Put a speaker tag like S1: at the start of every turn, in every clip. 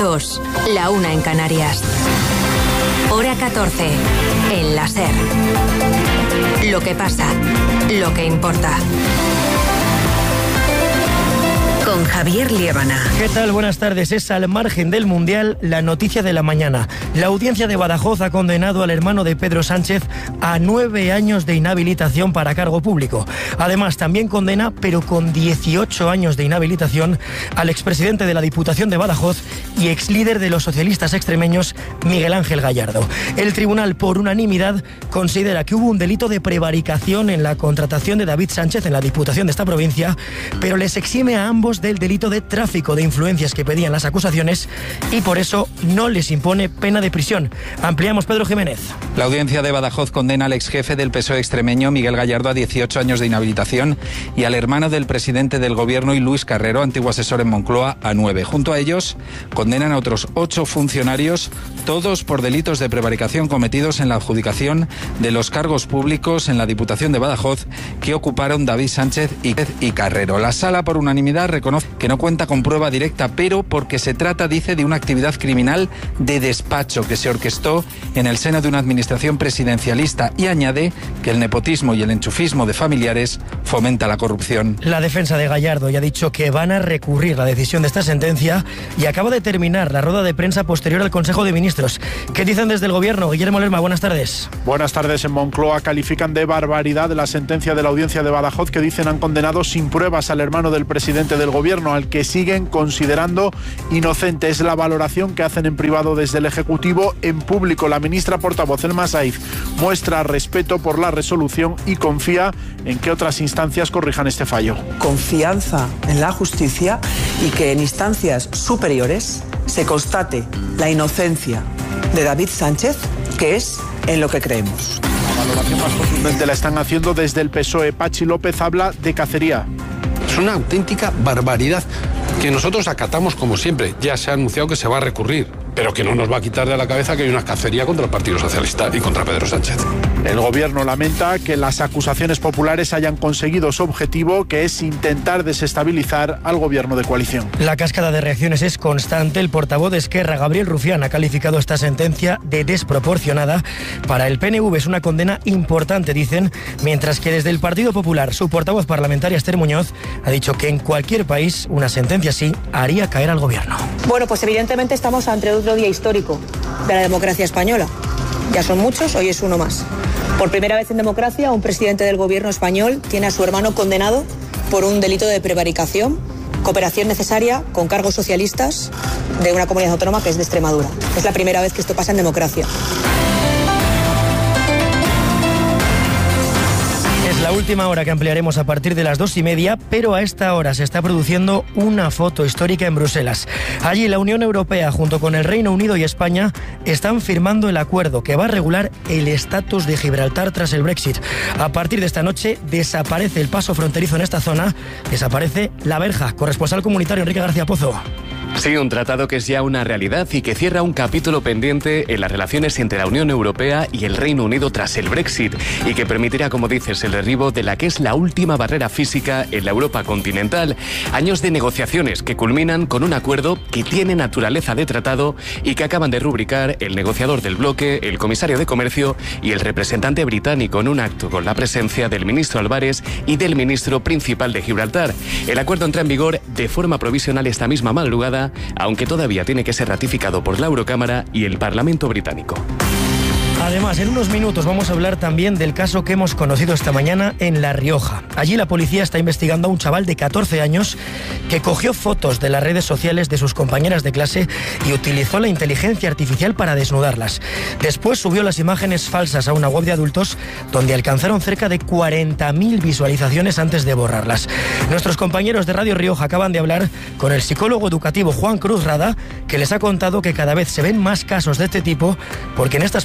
S1: 2, la 1 en Canarias. Hora 14, en la SER. Lo que pasa, lo que importa. Con Javier Liébana.
S2: ¿Qué tal? Buenas tardes. Es al margen del Mundial la noticia de la mañana. La audiencia de Badajoz ha condenado al hermano de Pedro Sánchez a 9 años de inhabilitación para cargo público. Además, también condena, pero con 18 años de inhabilitación, al expresidente de la Diputación de Badajoz y exlíder de los socialistas extremeños, Miguel Ángel Gallardo. El tribunal, por unanimidad, considera que hubo un delito de prevaricación en la contratación de David Sánchez en la Diputación de esta provincia, pero les exime a ambos del delito de tráfico de influencias que pedían las acusaciones y por eso no les impone pena de prisión. Ampliamos, Pedro Jiménez.
S3: La audiencia de Badajoz condena al exjefe del PSOE extremeño, Miguel Gallardo, a 18 años de inhabilitación y al hermano del presidente del gobierno y Luis Carrero, antiguo asesor en Moncloa, a 9. Junto a ellos condenan a otros 8 funcionarios, todos por delitos de prevaricación cometidos en la adjudicación de los cargos públicos en la Diputación de Badajoz que ocuparon David Sánchez y Carrero. La sala, por unanimidad, reconoce que no cuenta con prueba directa, pero porque se trata, dice, de una actividad criminal de despacho que se orquestó en el seno de una administración presidencialista y añade que el nepotismo y el enchufismo de familiares fomenta la corrupción.
S2: La defensa de Gallardo ya ha dicho que van a recurrir la decisión de esta sentencia y acaba de terminar la rueda de prensa posterior al Consejo de Ministros. ¿Qué dicen desde el Gobierno? Guillermo Lerma, buenas tardes.
S4: Buenas tardes. En Moncloa califican de barbaridad la sentencia de la audiencia de Badajoz que dicen han condenado sin pruebas al hermano del presidente del Gobierno, al que siguen considerando inocente. Es la valoración que hacen en privado desde el Ejecutivo. En público, la ministra portavoz, Elma Saiz, muestra respeto por la resolución y confía en que otras instancias corrijan este fallo.
S5: Confianza en la justicia y que en instancias superiores se constate la inocencia de David Sánchez, que es en lo que creemos.
S4: La valoración más contundente la están haciendo desde el PSOE. Pachi López habla de cacería.
S6: Es una auténtica barbaridad que nosotros acatamos como siempre. Ya se ha anunciado que se va a recurrir, pero que no nos va a quitar de la cabeza que hay una cacería contra el Partido Socialista y contra Pedro Sánchez.
S4: El Gobierno lamenta que las acusaciones populares hayan conseguido su objetivo, que es intentar desestabilizar al Gobierno de coalición.
S2: La cascada de reacciones es constante. El portavoz de Esquerra, Gabriel Rufián, ha calificado esta sentencia de desproporcionada. Para el PNV es una condena importante, dicen, mientras que desde el Partido Popular, su portavoz parlamentaria, Esther Muñoz, ha dicho que en cualquier país una sentencia así haría caer al Gobierno.
S7: Bueno, pues evidentemente estamos ante otro día histórico de la democracia española. Ya son muchos, hoy es uno más. Por primera vez en democracia, un presidente del Gobierno español tiene a su hermano condenado por un delito de prevaricación, cooperación necesaria con cargos socialistas de una comunidad autónoma que es de Extremadura. Es la primera vez que esto pasa en democracia.
S2: La última hora que ampliaremos a partir de las 2:30, pero a esta hora se está produciendo una foto histórica en Bruselas. Allí la Unión Europea, junto con el Reino Unido y España, están firmando el acuerdo que va a regular el estatus de Gibraltar tras el Brexit. A partir de esta noche desaparece el paso fronterizo en esta zona, desaparece la verja. Corresponsal comunitario Enrique García Pozo.
S8: Sí, un tratado que es ya una realidad y que cierra un capítulo pendiente en las relaciones entre la Unión Europea y el Reino Unido tras el Brexit y que permitirá, como dices, el derribo de la que es la última barrera física en la Europa continental. Años de negociaciones que culminan con un acuerdo que tiene naturaleza de tratado y que acaban de rubricar el negociador del bloque, el comisario de Comercio y el representante británico en un acto con la presencia del ministro Álvarez y del ministro principal de Gibraltar. El acuerdo entra en vigor de forma provisional esta misma madrugada, aunque todavía tiene que ser ratificado por la Eurocámara y el Parlamento británico.
S2: Además, en unos minutos vamos a hablar también del caso que hemos conocido esta mañana en La Rioja. Allí la policía está investigando a un chaval de 14 años que cogió fotos de las redes sociales de sus compañeras de clase y utilizó la inteligencia artificial para desnudarlas. Después subió las imágenes falsas a una web de adultos donde alcanzaron cerca de 40.000 visualizaciones antes de borrarlas. Nuestros compañeros de Radio Rioja acaban de hablar con el psicólogo educativo Juan Cruz Rada, que les ha contado que cada vez se ven más casos de este tipo porque en estas páginas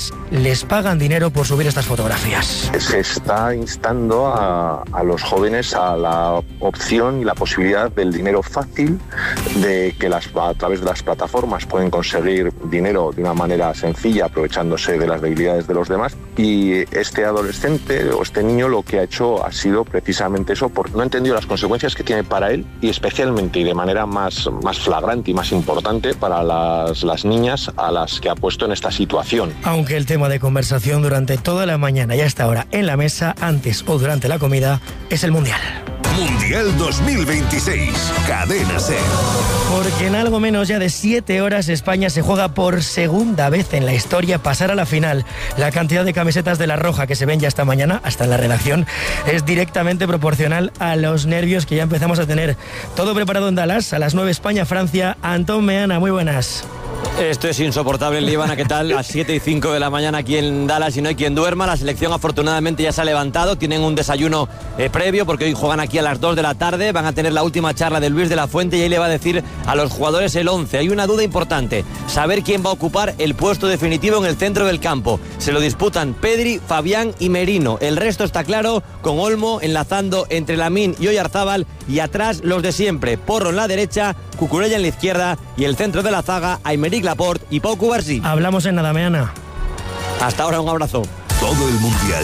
S2: jóvenes les pagan dinero por subir estas fotografías.
S9: Se está instando a los jóvenes a la opción y la posibilidad del dinero fácil, de que a través de las plataformas pueden conseguir dinero de una manera sencilla, aprovechándose de las debilidades de los demás. Y este adolescente o este niño lo que ha hecho ha sido precisamente eso, porque no ha entendido las consecuencias que tiene para él, y especialmente y de manera más flagrante y más importante para las niñas a las que ha puesto en esta situación.
S2: Aunque el tema de conversación durante toda la mañana y hasta ahora en la mesa, antes o durante la comida, es el Mundial.
S10: Mundial 2026, Cadena SER.
S2: Porque en algo menos ya de 7 horas España se juega por segunda vez en la historia pasar a la final. La cantidad de camisetas de la Roja que se ven ya esta mañana, hasta en la redacción, es directamente proporcional a los nervios que ya empezamos a tener. Todo preparado en Dallas, a las 9 España-Francia. Antón Meana, muy buenas.
S11: Esto es insoportable, Líbana, ¿qué tal? A 7:05 de la mañana aquí en Dallas y no hay quien duerma. La selección afortunadamente ya se ha levantado, tienen un desayuno previo porque hoy juegan aquí a las 2 de la tarde, van a tener la última charla de Luis de la Fuente y ahí le va a decir a los jugadores el 11. Hay una duda importante, saber quién va a ocupar el puesto definitivo en el centro del campo. Se lo disputan Pedri, Fabián y Merino. El resto está claro, con Olmo enlazando entre Lamine y Oyarzábal y atrás los de siempre, Porro en la derecha, Cucurella en la izquierda y el centro de la zaga, Aymeric Laporte y Pau Cubarsí.
S2: Hablamos en nada, Meana.
S11: Hasta ahora, un abrazo.
S10: Todo el Mundial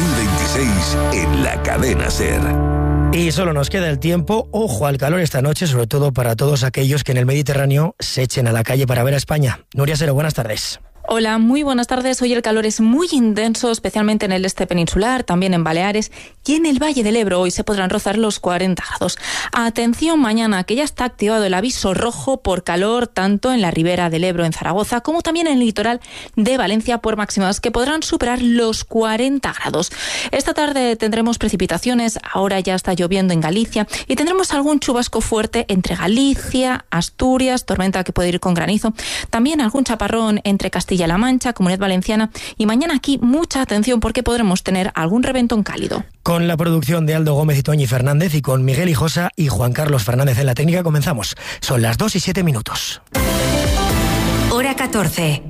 S10: 2026 en la Cadena SER.
S2: Y solo nos queda el tiempo. Ojo al calor esta noche, sobre todo para todos aquellos que en el Mediterráneo se echen a la calle para ver a España. Nuria Sero, buenas tardes.
S12: Hola, muy buenas tardes. Hoy el calor es muy intenso, especialmente en el este peninsular, también en Baleares y en el Valle del Ebro. Hoy se podrán rozar los 40 grados. Atención mañana, que ya está activado el aviso rojo por calor, tanto en la ribera del Ebro en Zaragoza, como también en el litoral de Valencia, por máximas que podrán superar los 40 grados. Esta tarde tendremos precipitaciones, ahora ya está lloviendo en Galicia, y tendremos algún chubasco fuerte entre Galicia, Asturias, tormenta que puede ir con granizo, también algún chaparrón entre Castilla-La Mancha, Comunidad Valenciana, y mañana aquí mucha atención porque podremos tener algún reventón cálido.
S2: Con la producción de Aldo Gómez y Toñi Fernández y con Miguel Hijosa y Juan Carlos Fernández en la técnica comenzamos. Son las 2:07.
S1: Hora 14.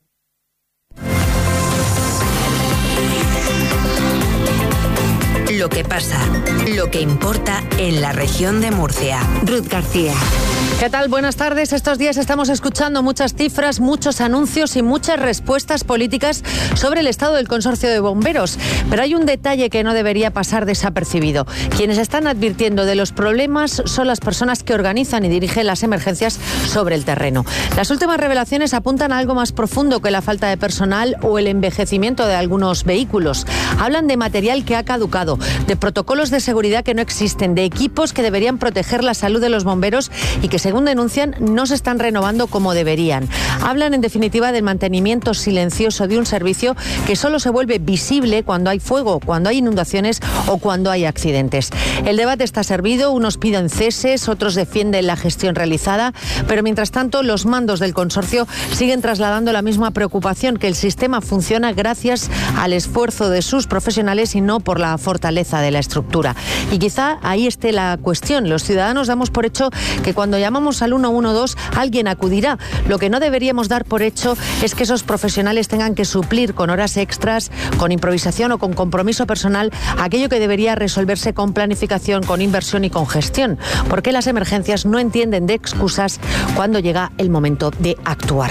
S1: Lo que pasa, lo que importa en la región de Murcia. Ruth García.
S13: ¿Qué tal? Buenas tardes. Estos días estamos escuchando muchas cifras, muchos anuncios y muchas respuestas políticas sobre el estado del consorcio de bomberos. Pero hay un detalle que no debería pasar desapercibido. Quienes están advirtiendo de los problemas son las personas que organizan y dirigen las emergencias sobre el terreno. Las últimas revelaciones apuntan a algo más profundo que la falta de personal o el envejecimiento de algunos vehículos. Hablan de material que ha caducado, de protocolos de seguridad que no existen, de equipos que deberían proteger la salud de los bomberos y que, según denuncian, no se están renovando como deberían. Hablan, en definitiva, del mantenimiento silencioso de un servicio que solo se vuelve visible cuando hay fuego, cuando hay inundaciones o cuando hay accidentes. El debate está servido, unos piden ceses, otros defienden la gestión realizada, pero mientras tanto los mandos del consorcio siguen trasladando la misma preocupación, que el sistema funciona gracias al esfuerzo de sus profesionales y no por la fortaleza de la estructura. Y quizá ahí esté la cuestión. Los ciudadanos damos por hecho que cuando llamamos al 112 alguien acudirá. Lo que no deberíamos dar por hecho es que esos profesionales tengan que suplir con horas extras, con improvisación o con compromiso personal aquello que debería resolverse con planificación, con inversión y con gestión. Porque las emergencias no entienden de excusas cuando llega el momento de actuar.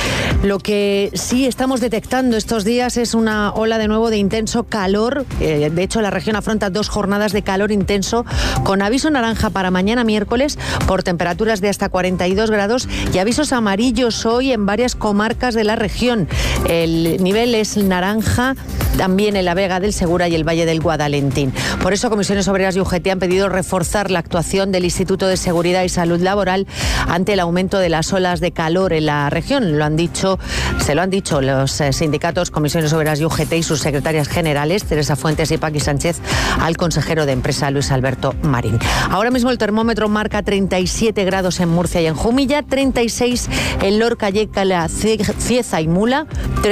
S13: Lo que sí estamos detectando estos días es una ola de nuevo de intenso calor. De hecho, la región afronta 2 jornadas de calor intenso con aviso naranja para mañana miércoles por temperaturas de hasta 42 grados y avisos amarillos hoy en varias comarcas de la región. El nivel es naranja también en la Vega del Segura y el Valle del Guadalentín. Por eso, Comisiones Obreras y UGT han pedido reforzar la actuación del Instituto de Seguridad y Salud Laboral ante el aumento de las olas de calor en la región. Se lo han dicho los sindicatos, Comisiones Obreras y UGT y sus secretarias generales, Teresa Fuentes y Paqui Sánchez, al consejero de Empresa, Luis Alberto Marín. Ahora mismo el termómetro marca 37 grados en Murcia y en Jumilla, 36 en Lorca, Yecla, Cieza y Mula,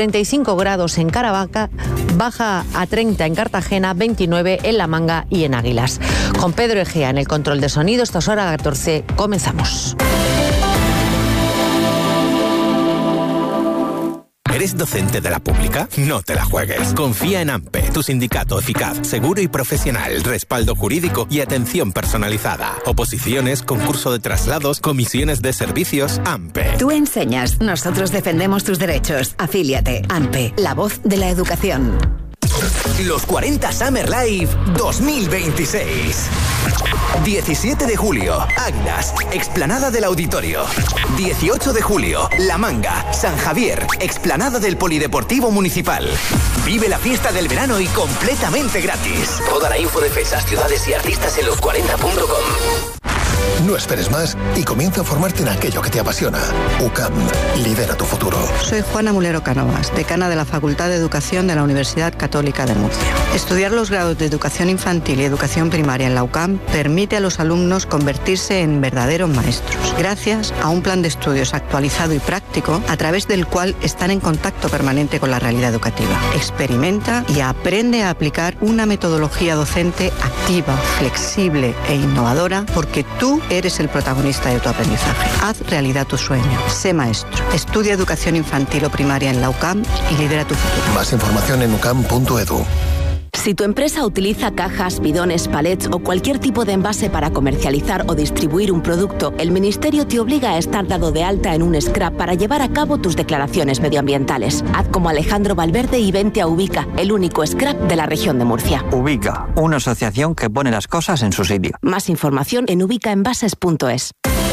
S13: 35 grados en Caravaca, baja a 30 en Cartagena, 29 en La Manga y en Águilas. Con Pedro Egea en el control de sonido, esta es hora 14, comenzamos.
S14: ¿Eres docente de la pública? No te la juegues. Confía en AMPE, tu sindicato eficaz, seguro y profesional, respaldo jurídico y atención personalizada. Oposiciones, concurso de traslados, comisiones de servicios, AMPE.
S15: Tú enseñas, nosotros defendemos tus derechos. Afíliate. AMPE, la voz de la educación.
S16: Los 40 Summer Live 2026. 17 de julio, Águilas, explanada del Auditorio. 18 de julio, La Manga, San Javier, explanada del Polideportivo Municipal. Vive la fiesta del verano y completamente gratis. Toda la info de fechas, ciudades y artistas en los40.com.
S17: No esperes más y comienza a formarte en aquello que te apasiona. UCAM, lidera tu futuro.
S18: Soy Juana Mulero Cánovas, decana de la Facultad de Educación de la Universidad Católica de Murcia. Estudiar los grados de Educación Infantil y Educación Primaria en la UCAM permite a los alumnos convertirse en verdaderos maestros, gracias a un plan de estudios actualizado y práctico, a través del cual están en contacto permanente con la realidad educativa. Experimenta y aprende a aplicar una metodología docente activa, flexible e innovadora, porque tú eres el protagonista de tu aprendizaje. Haz realidad tu sueño. Sé maestro. Estudia educación infantil o primaria en la UCAM y lidera tu futuro.
S17: Más información en ucam.edu.
S19: Si tu empresa utiliza cajas, bidones, palets o cualquier tipo de envase para comercializar o distribuir un producto, el Ministerio te obliga a estar dado de alta en un SCRAP para llevar a cabo tus declaraciones medioambientales. Haz como Alejandro Valverde y vente a Ubica, el único SCRAP de la región de Murcia.
S20: Ubica, una asociación que pone las cosas en su sitio.
S19: Más información en ubicaenvases.es.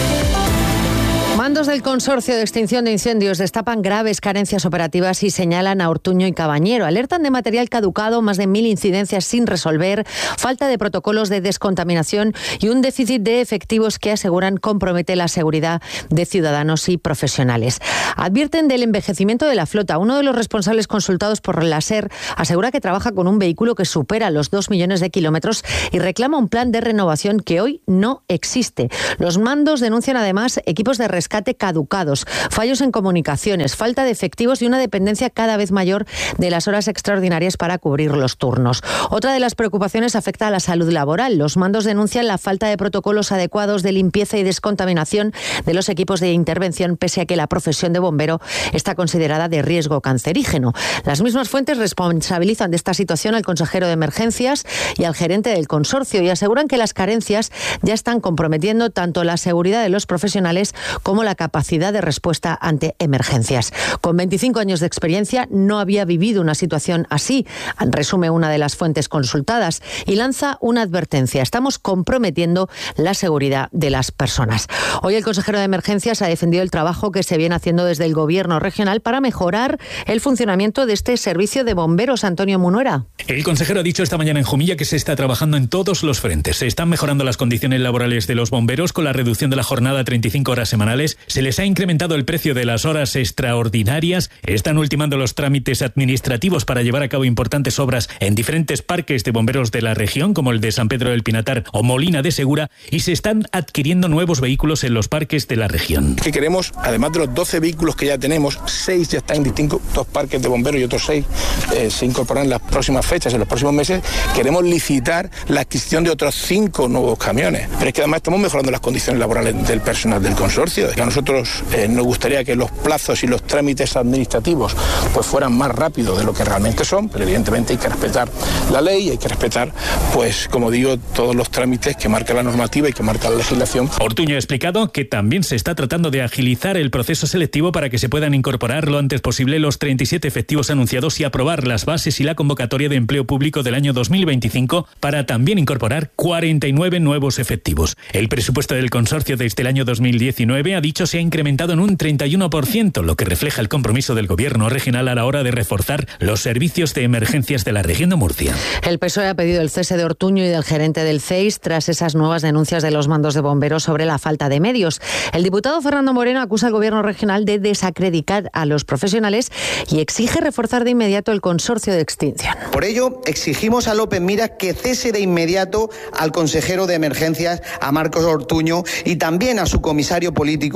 S13: Mandos del Consorcio de Extinción de Incendios destapan graves carencias operativas y señalan a Ortuño y Cabañero. Alertan de material caducado, más de 1.000 incidencias sin resolver, falta de protocolos de descontaminación y un déficit de efectivos que aseguran compromete la seguridad de ciudadanos y profesionales. Advierten del envejecimiento de la flota. Uno de los responsables consultados por la SER asegura que trabaja con un vehículo que supera los 2 millones de kilómetros y reclama un plan de renovación que hoy no existe. Los mandos denuncian además equipos de rescate caducados, fallos en comunicaciones, falta de efectivos y una dependencia cada vez mayor de las horas extraordinarias para cubrir los turnos. Otra de las preocupaciones afecta a la salud laboral. Los mandos denuncian la falta de protocolos adecuados de limpieza y descontaminación de los equipos de intervención, pese a que la profesión de bombero está considerada de riesgo cancerígeno. Las mismas fuentes responsabilizan de esta situación al consejero de emergencias y al gerente del consorcio y aseguran que las carencias ya están comprometiendo tanto la seguridad de los profesionales como la capacidad de respuesta ante emergencias. Con 25 años de experiencia no había vivido una situación así, resume una de las fuentes consultadas, y lanza una advertencia: estamos comprometiendo la seguridad de las personas. Hoy el consejero de emergencias ha defendido el trabajo que se viene haciendo desde el gobierno regional para mejorar el funcionamiento de este servicio de bomberos. Antonio Munuera.
S21: El consejero ha dicho esta mañana en Jumilla que se está trabajando en todos los frentes. Se están mejorando las condiciones laborales de los bomberos con la reducción de la jornada a 35 horas semanales. Se les ha incrementado el precio de las horas extraordinarias. Están ultimando los trámites administrativos para llevar a cabo importantes obras en diferentes parques de bomberos de la región, como el de San Pedro del Pinatar o Molina de Segura, y se están adquiriendo nuevos vehículos en los parques de la región.
S22: Que queremos, además de los 12 vehículos que ya tenemos, 6 ya están en distintos parques de bomberos y otros 6 se incorporarán en las próximas fechas, en los próximos meses. Queremos licitar la adquisición de otros 5 nuevos camiones. Pero es que además estamos mejorando las condiciones laborales del personal del consorcio. A nosotros nos gustaría que los plazos y los trámites administrativos pues fueran más rápidos de lo que realmente son, pero evidentemente hay que respetar la ley y hay que respetar, pues como digo, todos los trámites que marca la normativa y que marca la legislación.
S21: Ortuño ha explicado que también se está tratando de agilizar el proceso selectivo para que se puedan incorporar lo antes posible los 37 efectivos anunciados y aprobar las bases y la convocatoria de empleo público del año 2025 para también incorporar 49 nuevos efectivos. El presupuesto del consorcio desde el año 2019 ha dicho se ha incrementado en un 31%, lo que refleja el compromiso del gobierno regional a la hora de reforzar los servicios de emergencias de la región de Murcia.
S13: El PSOE ha pedido el cese de Ortuño y del gerente del CEIS tras esas nuevas denuncias de los mandos de bomberos sobre la falta de medios. El diputado Fernando Moreno acusa al gobierno regional de desacreditar a los profesionales y exige reforzar de inmediato el consorcio de extinción.
S23: Por ello, exigimos a López Miras que cese de inmediato al consejero de emergencias, a Marcos Ortuño, y también a su comisario político,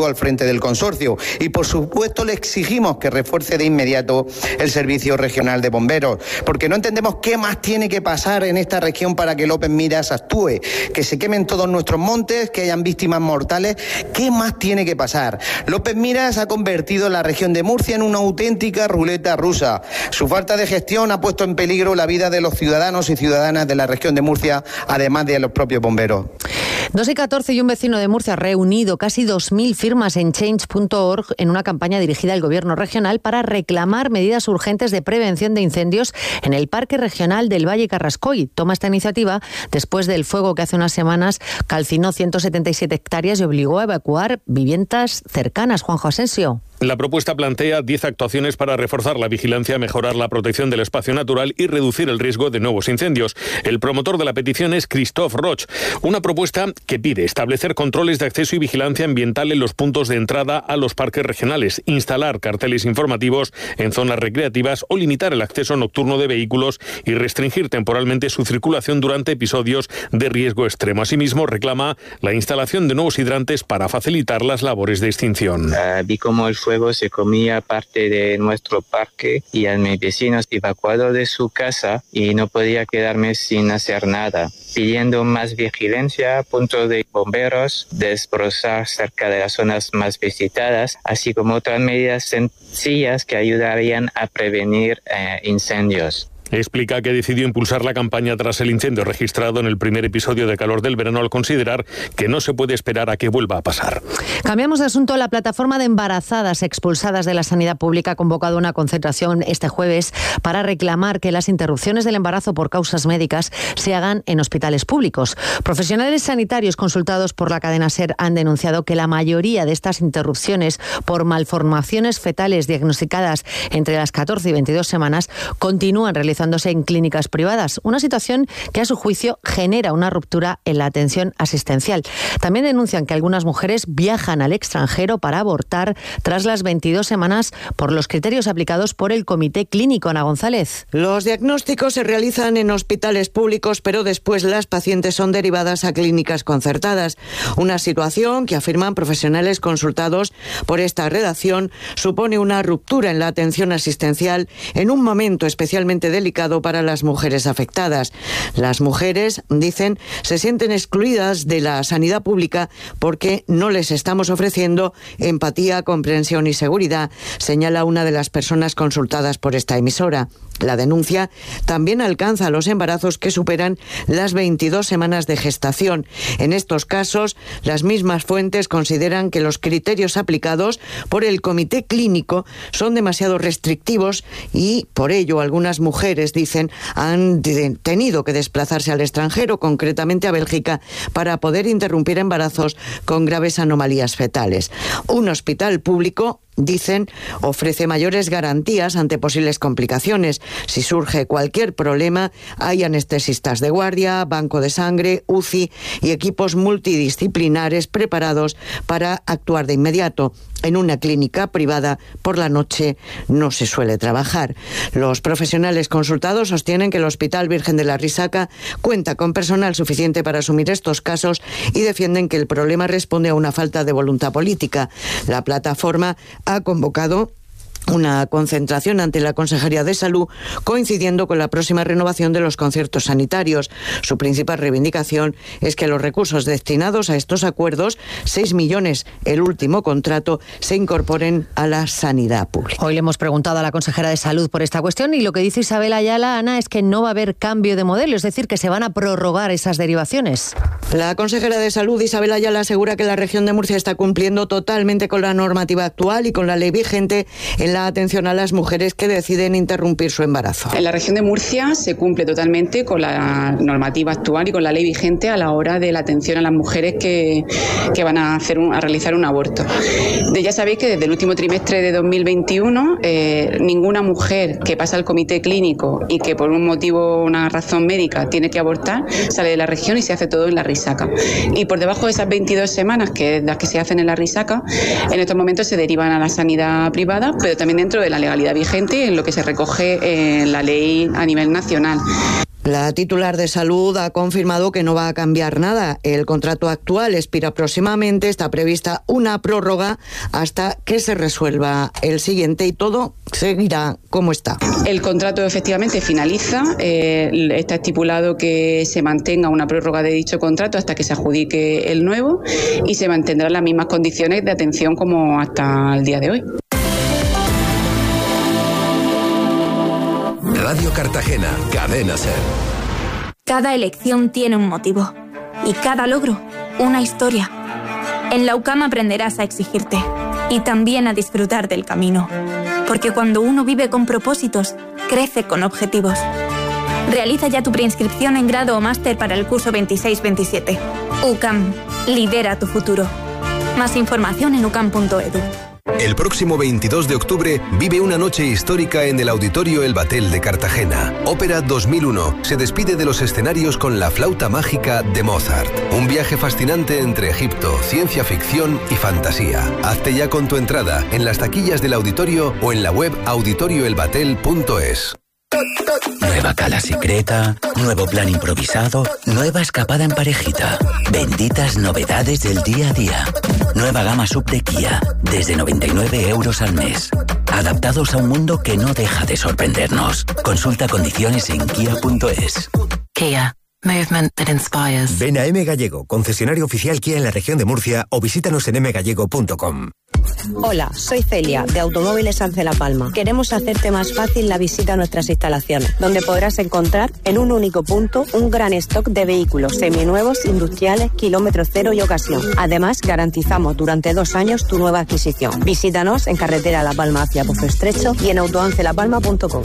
S23: político al frente del consorcio. Y por supuesto le exigimos que refuerce de inmediato el Servicio Regional de Bomberos, porque no entendemos qué más tiene que pasar en esta región para que López Miras actúe. Que se quemen todos nuestros montes, que hayan víctimas mortales. ¿Qué más tiene que pasar? López Miras ha convertido la región de Murcia en una auténtica ruleta rusa. Su falta de gestión ha puesto en peligro la vida de los ciudadanos y ciudadanas de la región de Murcia, además de los propios bomberos.
S13: 2:14 y un vecino de Murcia ha reunido casi 2.000 firmas en change.org en una campaña dirigida al gobierno regional para reclamar medidas urgentes de prevención de incendios en el Parque Regional del Valle Carrascoy. Toma esta iniciativa después del fuego que hace unas semanas calcinó 177 hectáreas y obligó a evacuar viviendas cercanas. Juanjo Asensio.
S3: La propuesta plantea 10 actuaciones para reforzar la vigilancia, mejorar la protección del espacio natural y reducir el riesgo de nuevos incendios. El promotor de la petición es Christophe Roch. Una propuesta que pide establecer controles de acceso y vigilancia ambiental en los puntos de entrada a los parques regionales, instalar carteles informativos en zonas recreativas o limitar el acceso nocturno de vehículos y restringir temporalmente su circulación durante episodios de riesgo extremo. Asimismo, reclama la instalación de nuevos hidrantes para facilitar las labores de extinción.
S5: Vi cómo el fuego se comía parte de nuestro parque y a mis vecinos evacuado de su casa y no podía quedarme sin hacer nada. Pidiendo más vigilancia, puntos de bomberos, desbrozar cerca de las zonas más visitadas, así como otras medidas sencillas que ayudarían a prevenir incendios.
S3: Explica que decidió impulsar la campaña tras el incendio registrado en el primer episodio de calor del verano al considerar que no se puede esperar a que vuelva a pasar.
S13: Cambiamos de asunto. La plataforma de embarazadas expulsadas de la sanidad pública ha convocado una concentración este jueves para reclamar que las interrupciones del embarazo por causas médicas se hagan en hospitales públicos. Profesionales sanitarios consultados por la cadena SER han denunciado que la mayoría de estas interrupciones por malformaciones fetales diagnosticadas entre las 14 y 22 semanas continúan realizándose en clínicas privadas, una situación que a su juicio genera una ruptura en la atención asistencial. También denuncian que algunas mujeres viajan al extranjero para abortar tras las 22 semanas por los criterios aplicados por el Comité Clínico. Ana González.
S6: Los diagnósticos se realizan en hospitales públicos, pero después las pacientes son derivadas a clínicas concertadas. Una situación que afirman profesionales consultados por esta redacción supone una ruptura en la atención asistencial en un momento especialmente delicado para las mujeres afectadas. Las mujeres, dicen, se sienten excluidas de la sanidad pública porque no les estamos ofreciendo empatía, comprensión y seguridad, señala una de las personas consultadas por esta emisora. La denuncia también alcanza a los embarazos que superan las 22 semanas de gestación. En estos casos, las mismas fuentes consideran que los criterios aplicados por el Comité Clínico son demasiado restrictivos y, por ello, algunas mujeres, dicen, han tenido que desplazarse al extranjero, concretamente a Bélgica, para poder interrumpir embarazos con graves anomalías fetales. Un hospital público, dicen, ofrece mayores garantías ante posibles complicaciones. Si surge cualquier problema, hay anestesistas de guardia, banco de sangre, UCI y equipos multidisciplinares preparados para actuar de inmediato. En una clínica privada, por la noche no se suele trabajar. Los profesionales consultados sostienen que el Hospital Virgen de la Risaca cuenta con personal suficiente para asumir estos casos y defienden que el problema responde a una falta de voluntad política. La plataforma ha convocado una concentración ante la Consejería de Salud, coincidiendo con la próxima renovación de los conciertos sanitarios. Su principal reivindicación es que los recursos destinados a estos acuerdos, 6 millones el último contrato, se incorporen a la sanidad pública.
S13: Hoy le hemos preguntado a la consejera de Salud por esta cuestión y lo que dice Isabel Ayala, Ana, es que no va a haber cambio de modelo, es decir, que se van a prorrogar esas derivaciones.
S6: La consejera de Salud, Isabel Ayala, asegura que la región de Murcia está cumpliendo totalmente con la normativa actual y con la ley vigente en la atención a las mujeres que deciden interrumpir su embarazo.
S24: En la región de Murcia se cumple totalmente con la normativa actual y con la ley vigente a la hora de la atención a las mujeres que van a realizar un aborto. Ya sabéis que desde el último trimestre de 2021 ninguna mujer que pasa al comité clínico y que por un motivo o una razón médica tiene que abortar sale de la región y se hace todo en la Risaca. Y por debajo de esas 22 semanas, que es las que se hacen en la Risaca, en estos momentos se derivan a la sanidad privada, pero también dentro de la legalidad vigente en lo que se recoge en la ley a nivel nacional.
S6: La titular de Salud ha confirmado que no va a cambiar nada. El contrato actual expira próximamente, está prevista una prórroga hasta que se resuelva el siguiente y todo seguirá como está.
S24: El contrato efectivamente finaliza, está estipulado que se mantenga una prórroga de dicho contrato hasta que se adjudique el nuevo y se mantendrán las mismas condiciones de atención como hasta el día de hoy.
S10: Radio Cartagena, Cadena SER.
S4: Cada elección tiene un motivo y cada logro una historia. En la UCAM aprenderás a exigirte y también a disfrutar del camino, porque cuando uno vive con propósitos, crece con objetivos. Realiza ya tu preinscripción en grado o máster para el curso 26-27. UCAM, lidera tu futuro. Más información en ucam.edu.
S7: El próximo 22 de octubre vive una noche histórica en el Auditorio El Batel de Cartagena. Ópera 2001 se despide de los escenarios con La flauta mágica de Mozart. Un viaje fascinante entre Egipto, ciencia ficción y fantasía. Hazte ya con tu entrada en las taquillas del auditorio o en la web auditorioelbatel.es.
S8: Nueva cala secreta, nuevo plan improvisado, nueva escapada en parejita. Benditas novedades del día a día. Nueva gama sub de Kia, desde 99 € al mes. Adaptados a un mundo que no deja de sorprendernos. Consulta condiciones en kia.es.
S9: Kia. Movement that inspires.
S25: Ven a M Gallego, concesionario oficial Kia en la región de Murcia, o visítanos en mgallego.com.
S26: Hola, soy Celia, de Automóviles Ance La Palma. Queremos hacerte más fácil la visita a nuestras instalaciones, donde podrás encontrar en un único punto un gran stock de vehículos seminuevos, industriales, kilómetro cero y ocasión. Además, garantizamos durante 2 años tu nueva adquisición. Visítanos en carretera La Palma hacia Pozo Estrecho y en autoancelapalma.com.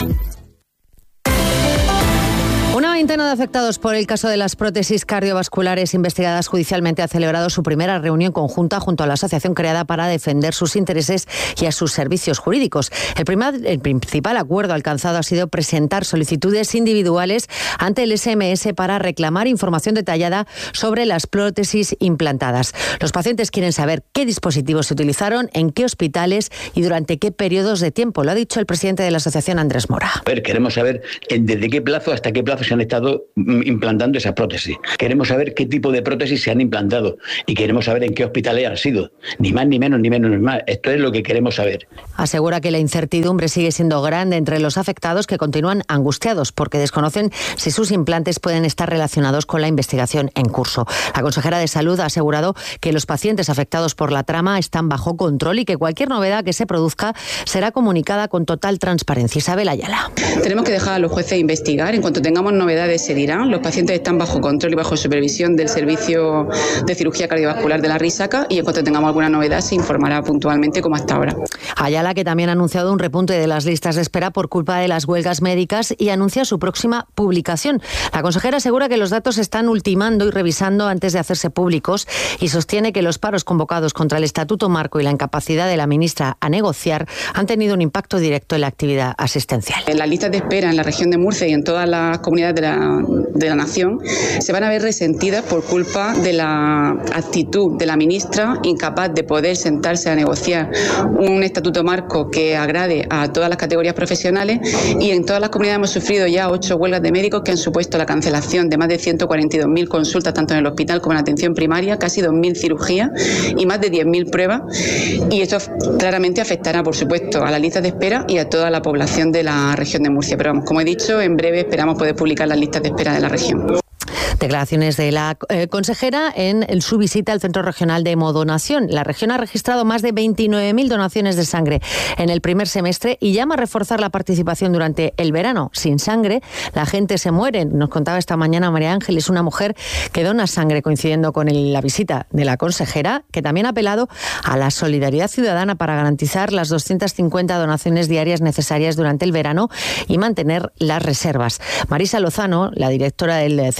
S13: Una veintena de afectados por el caso de las prótesis cardiovasculares investigadas judicialmente ha celebrado su primera reunión conjunta junto a la asociación creada para defender sus intereses y a sus servicios jurídicos. El principal acuerdo alcanzado ha sido presentar solicitudes individuales ante el SMS para reclamar información detallada sobre las prótesis implantadas. Los pacientes quieren saber qué dispositivos se utilizaron, en qué hospitales y durante qué periodos de tiempo. Lo ha dicho el presidente de la asociación, Andrés Mora.
S27: Queremos saber desde qué plazo hasta qué plazo se han estado implantando esa prótesis. Queremos saber qué tipo de prótesis se han implantado y queremos saber en qué hospitales han sido. Ni más, ni menos, ni menos, ni más. Esto es lo que queremos saber.
S13: Asegura que la incertidumbre sigue siendo grande entre los afectados, que continúan angustiados porque desconocen si sus implantes pueden estar relacionados con la investigación en curso. La consejera de Salud ha asegurado que los pacientes afectados por la trama están bajo control y que cualquier novedad que se produzca será comunicada con total transparencia. Isabel Ayala.
S24: Tenemos que dejar a los jueces investigar. En cuanto tengamos novedades se dirán. Los pacientes están bajo control y bajo supervisión del Servicio de Cirugía Cardiovascular de la Risaca y en cuanto tengamos alguna novedad se informará puntualmente como hasta ahora.
S13: Ayala, que también ha anunciado un repunte de las listas de espera por culpa de las huelgas médicas y anuncia su próxima publicación. La consejera asegura que los datos se están ultimando y revisando antes de hacerse públicos y sostiene que los paros convocados contra el Estatuto Marco y la incapacidad de la ministra a negociar han tenido un impacto directo en la actividad asistencial.
S24: Las listas de espera en la región de Murcia y en todas las comunidades de la nación se van a ver resentidas por culpa de la actitud de la ministra incapaz de poder sentarse a negociar un estatuto marco que agrade a todas las categorías profesionales, y en todas las comunidades hemos sufrido ya 8 huelgas de médicos que han supuesto la cancelación de más de 142.000 consultas tanto en el hospital como en la atención primaria, casi 2.000 cirugías y más de 10.000 pruebas, y esto claramente afectará por supuesto a las listas de espera y a toda la población de la región de Murcia, pero vamos, como he dicho, en breve esperamos poder publicar las listas de espera de la región.
S13: Declaraciones de la consejera en su visita al Centro Regional de Hemodonación. La región ha registrado más de 29.000 donaciones de sangre en el primer semestre y llama a reforzar la participación durante el verano. Sin sangre, la gente se muere. Nos contaba esta mañana María Ángeles, una mujer que dona sangre, coincidiendo con la visita de la consejera, que también ha apelado a la solidaridad ciudadana para garantizar las 250 donaciones diarias necesarias durante el verano y mantener las reservas. Marisa Lozano, la directora del Centro Regional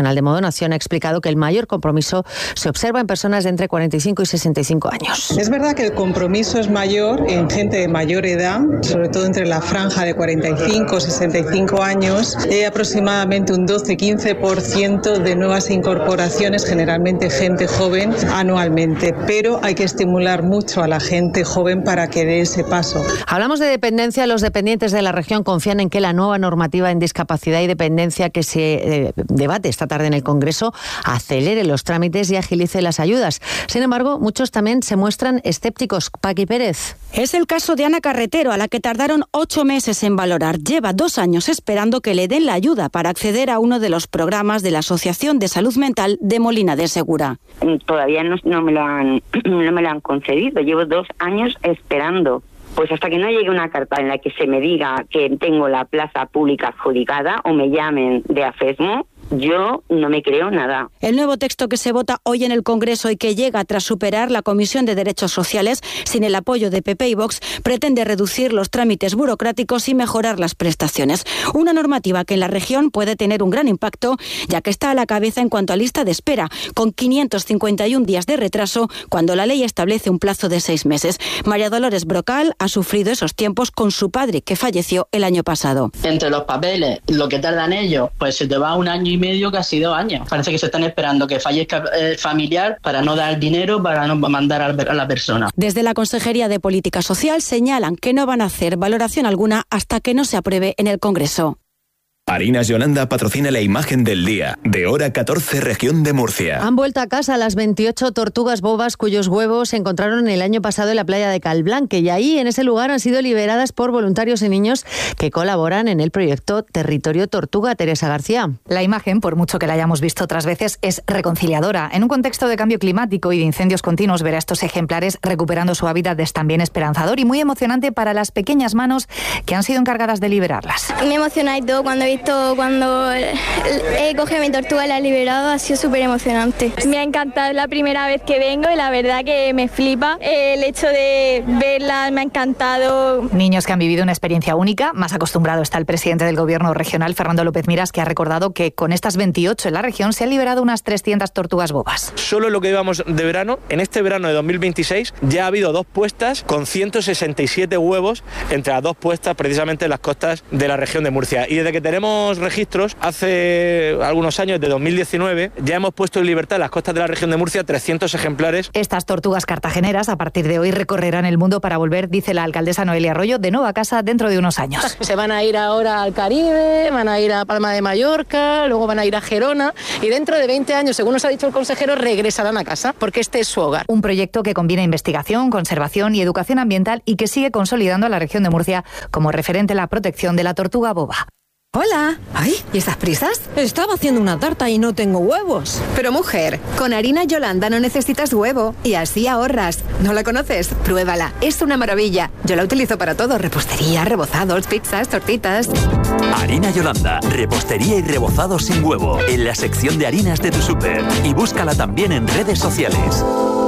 S13: Nacional de Modonación ha explicado que el mayor compromiso se observa en personas de entre 45 y 65 años.
S1: Es verdad que el compromiso es mayor en gente de mayor edad, sobre todo entre la franja de 45 y 65 años. Hay aproximadamente un 12-15% de nuevas incorporaciones, generalmente gente joven, anualmente. Pero hay que estimular mucho a la gente joven para que dé ese paso.
S13: Hablamos de dependencia. Los dependientes de la región confían en que la nueva normativa en discapacidad y dependencia que se debate esta tarde en el Congreso acelere los trámites y agilice las ayudas. Sin embargo, muchos también se muestran escépticos. Paqui Pérez.
S2: Es el caso de Ana Carretero, a la que tardaron 8 meses en valorar. Lleva 2 años esperando que le den la ayuda para acceder a uno de los programas de la Asociación de Salud Mental de Molina de Segura.
S11: Todavía no me lo han concedido. Llevo 2 años esperando. Pues hasta que no llegue una carta en la que se me diga que tengo la plaza pública adjudicada o me llamen de AFESMO, yo no me creo nada.
S2: El nuevo texto que se vota hoy en el Congreso y que llega tras superar la Comisión de Derechos Sociales sin el apoyo de PP y Vox pretende reducir los trámites burocráticos y mejorar las prestaciones. Una normativa que en la región puede tener un gran impacto, ya que está a la cabeza en cuanto a lista de espera, con 551 días de retraso cuando la ley establece un plazo de 6 meses. María Dolores Brocal ha sufrido esos tiempos con su padre, que falleció el año pasado.
S12: Entre los papeles, lo que tardan ellos, pues se te va 1 año y medio, casi 2 años. Parece que se están esperando que fallezca el familiar para no dar dinero, para no mandar a la persona.
S2: Desde la Consejería de Política Social señalan que no van a hacer valoración alguna hasta que no se apruebe en el Congreso.
S14: Harinas Yolanda patrocina la imagen del día, de hora 14, región de Murcia.
S13: Han vuelto a casa las 28 tortugas bobas cuyos huevos se encontraron el año pasado en la playa de Calblanque, y ahí, en ese lugar, han sido liberadas por voluntarios y niños que colaboran en el proyecto Territorio Tortuga. Teresa García.
S15: La imagen, por mucho que la hayamos visto otras veces, es reconciliadora. En un contexto de cambio climático y de incendios continuos, ver a estos ejemplares recuperando su hábitat es también esperanzador y muy emocionante para las pequeñas manos que han sido encargadas de liberarlas.
S16: Me emociona y todo cuando he cogido a mi tortuga y la he liberado, ha sido súper emocionante. Me ha encantado, es la primera vez que vengo y la verdad que me flipa el hecho de verla, me ha encantado.
S15: Niños que han vivido una experiencia única. Más acostumbrado está el presidente del Gobierno regional, Fernando López Miras, que ha recordado que con estas 28 en la región se han liberado unas 300 tortugas bobas.
S28: Solo en lo que llevamos de verano, en este verano de 2026, ya ha habido 2 puestas con 167 huevos entre las 2 puestas precisamente en las costas de la región de Murcia. Y desde que tenemos registros, hace algunos años, de 2019, ya hemos puesto en libertad en las costas de la región de Murcia 300 ejemplares.
S15: Estas tortugas cartageneras, a partir de hoy, recorrerán el mundo para volver, dice la alcaldesa Noelia Arroyo, de nuevo a casa dentro de unos años.
S12: Se van a ir ahora al Caribe, van a ir a Palma de Mallorca, luego van a ir a Gerona y dentro de 20 años, según nos ha dicho el consejero, regresarán a casa, porque este es su hogar.
S15: Un proyecto que combina investigación, conservación y educación ambiental y que sigue consolidando a la región de Murcia como referente en la protección de la tortuga boba.
S29: Hola. Ay, ¿y estas prisas?
S30: Estaba haciendo una tarta y no tengo huevos.
S29: Pero mujer, con harina Yolanda no necesitas huevo y así ahorras. ¿No la conoces? Pruébala, es una maravilla. Yo la utilizo para todo, repostería, rebozados, pizzas, tortitas.
S31: Harina Yolanda, repostería y rebozados sin huevo, en la sección de harinas de tu súper. Y búscala también en redes sociales.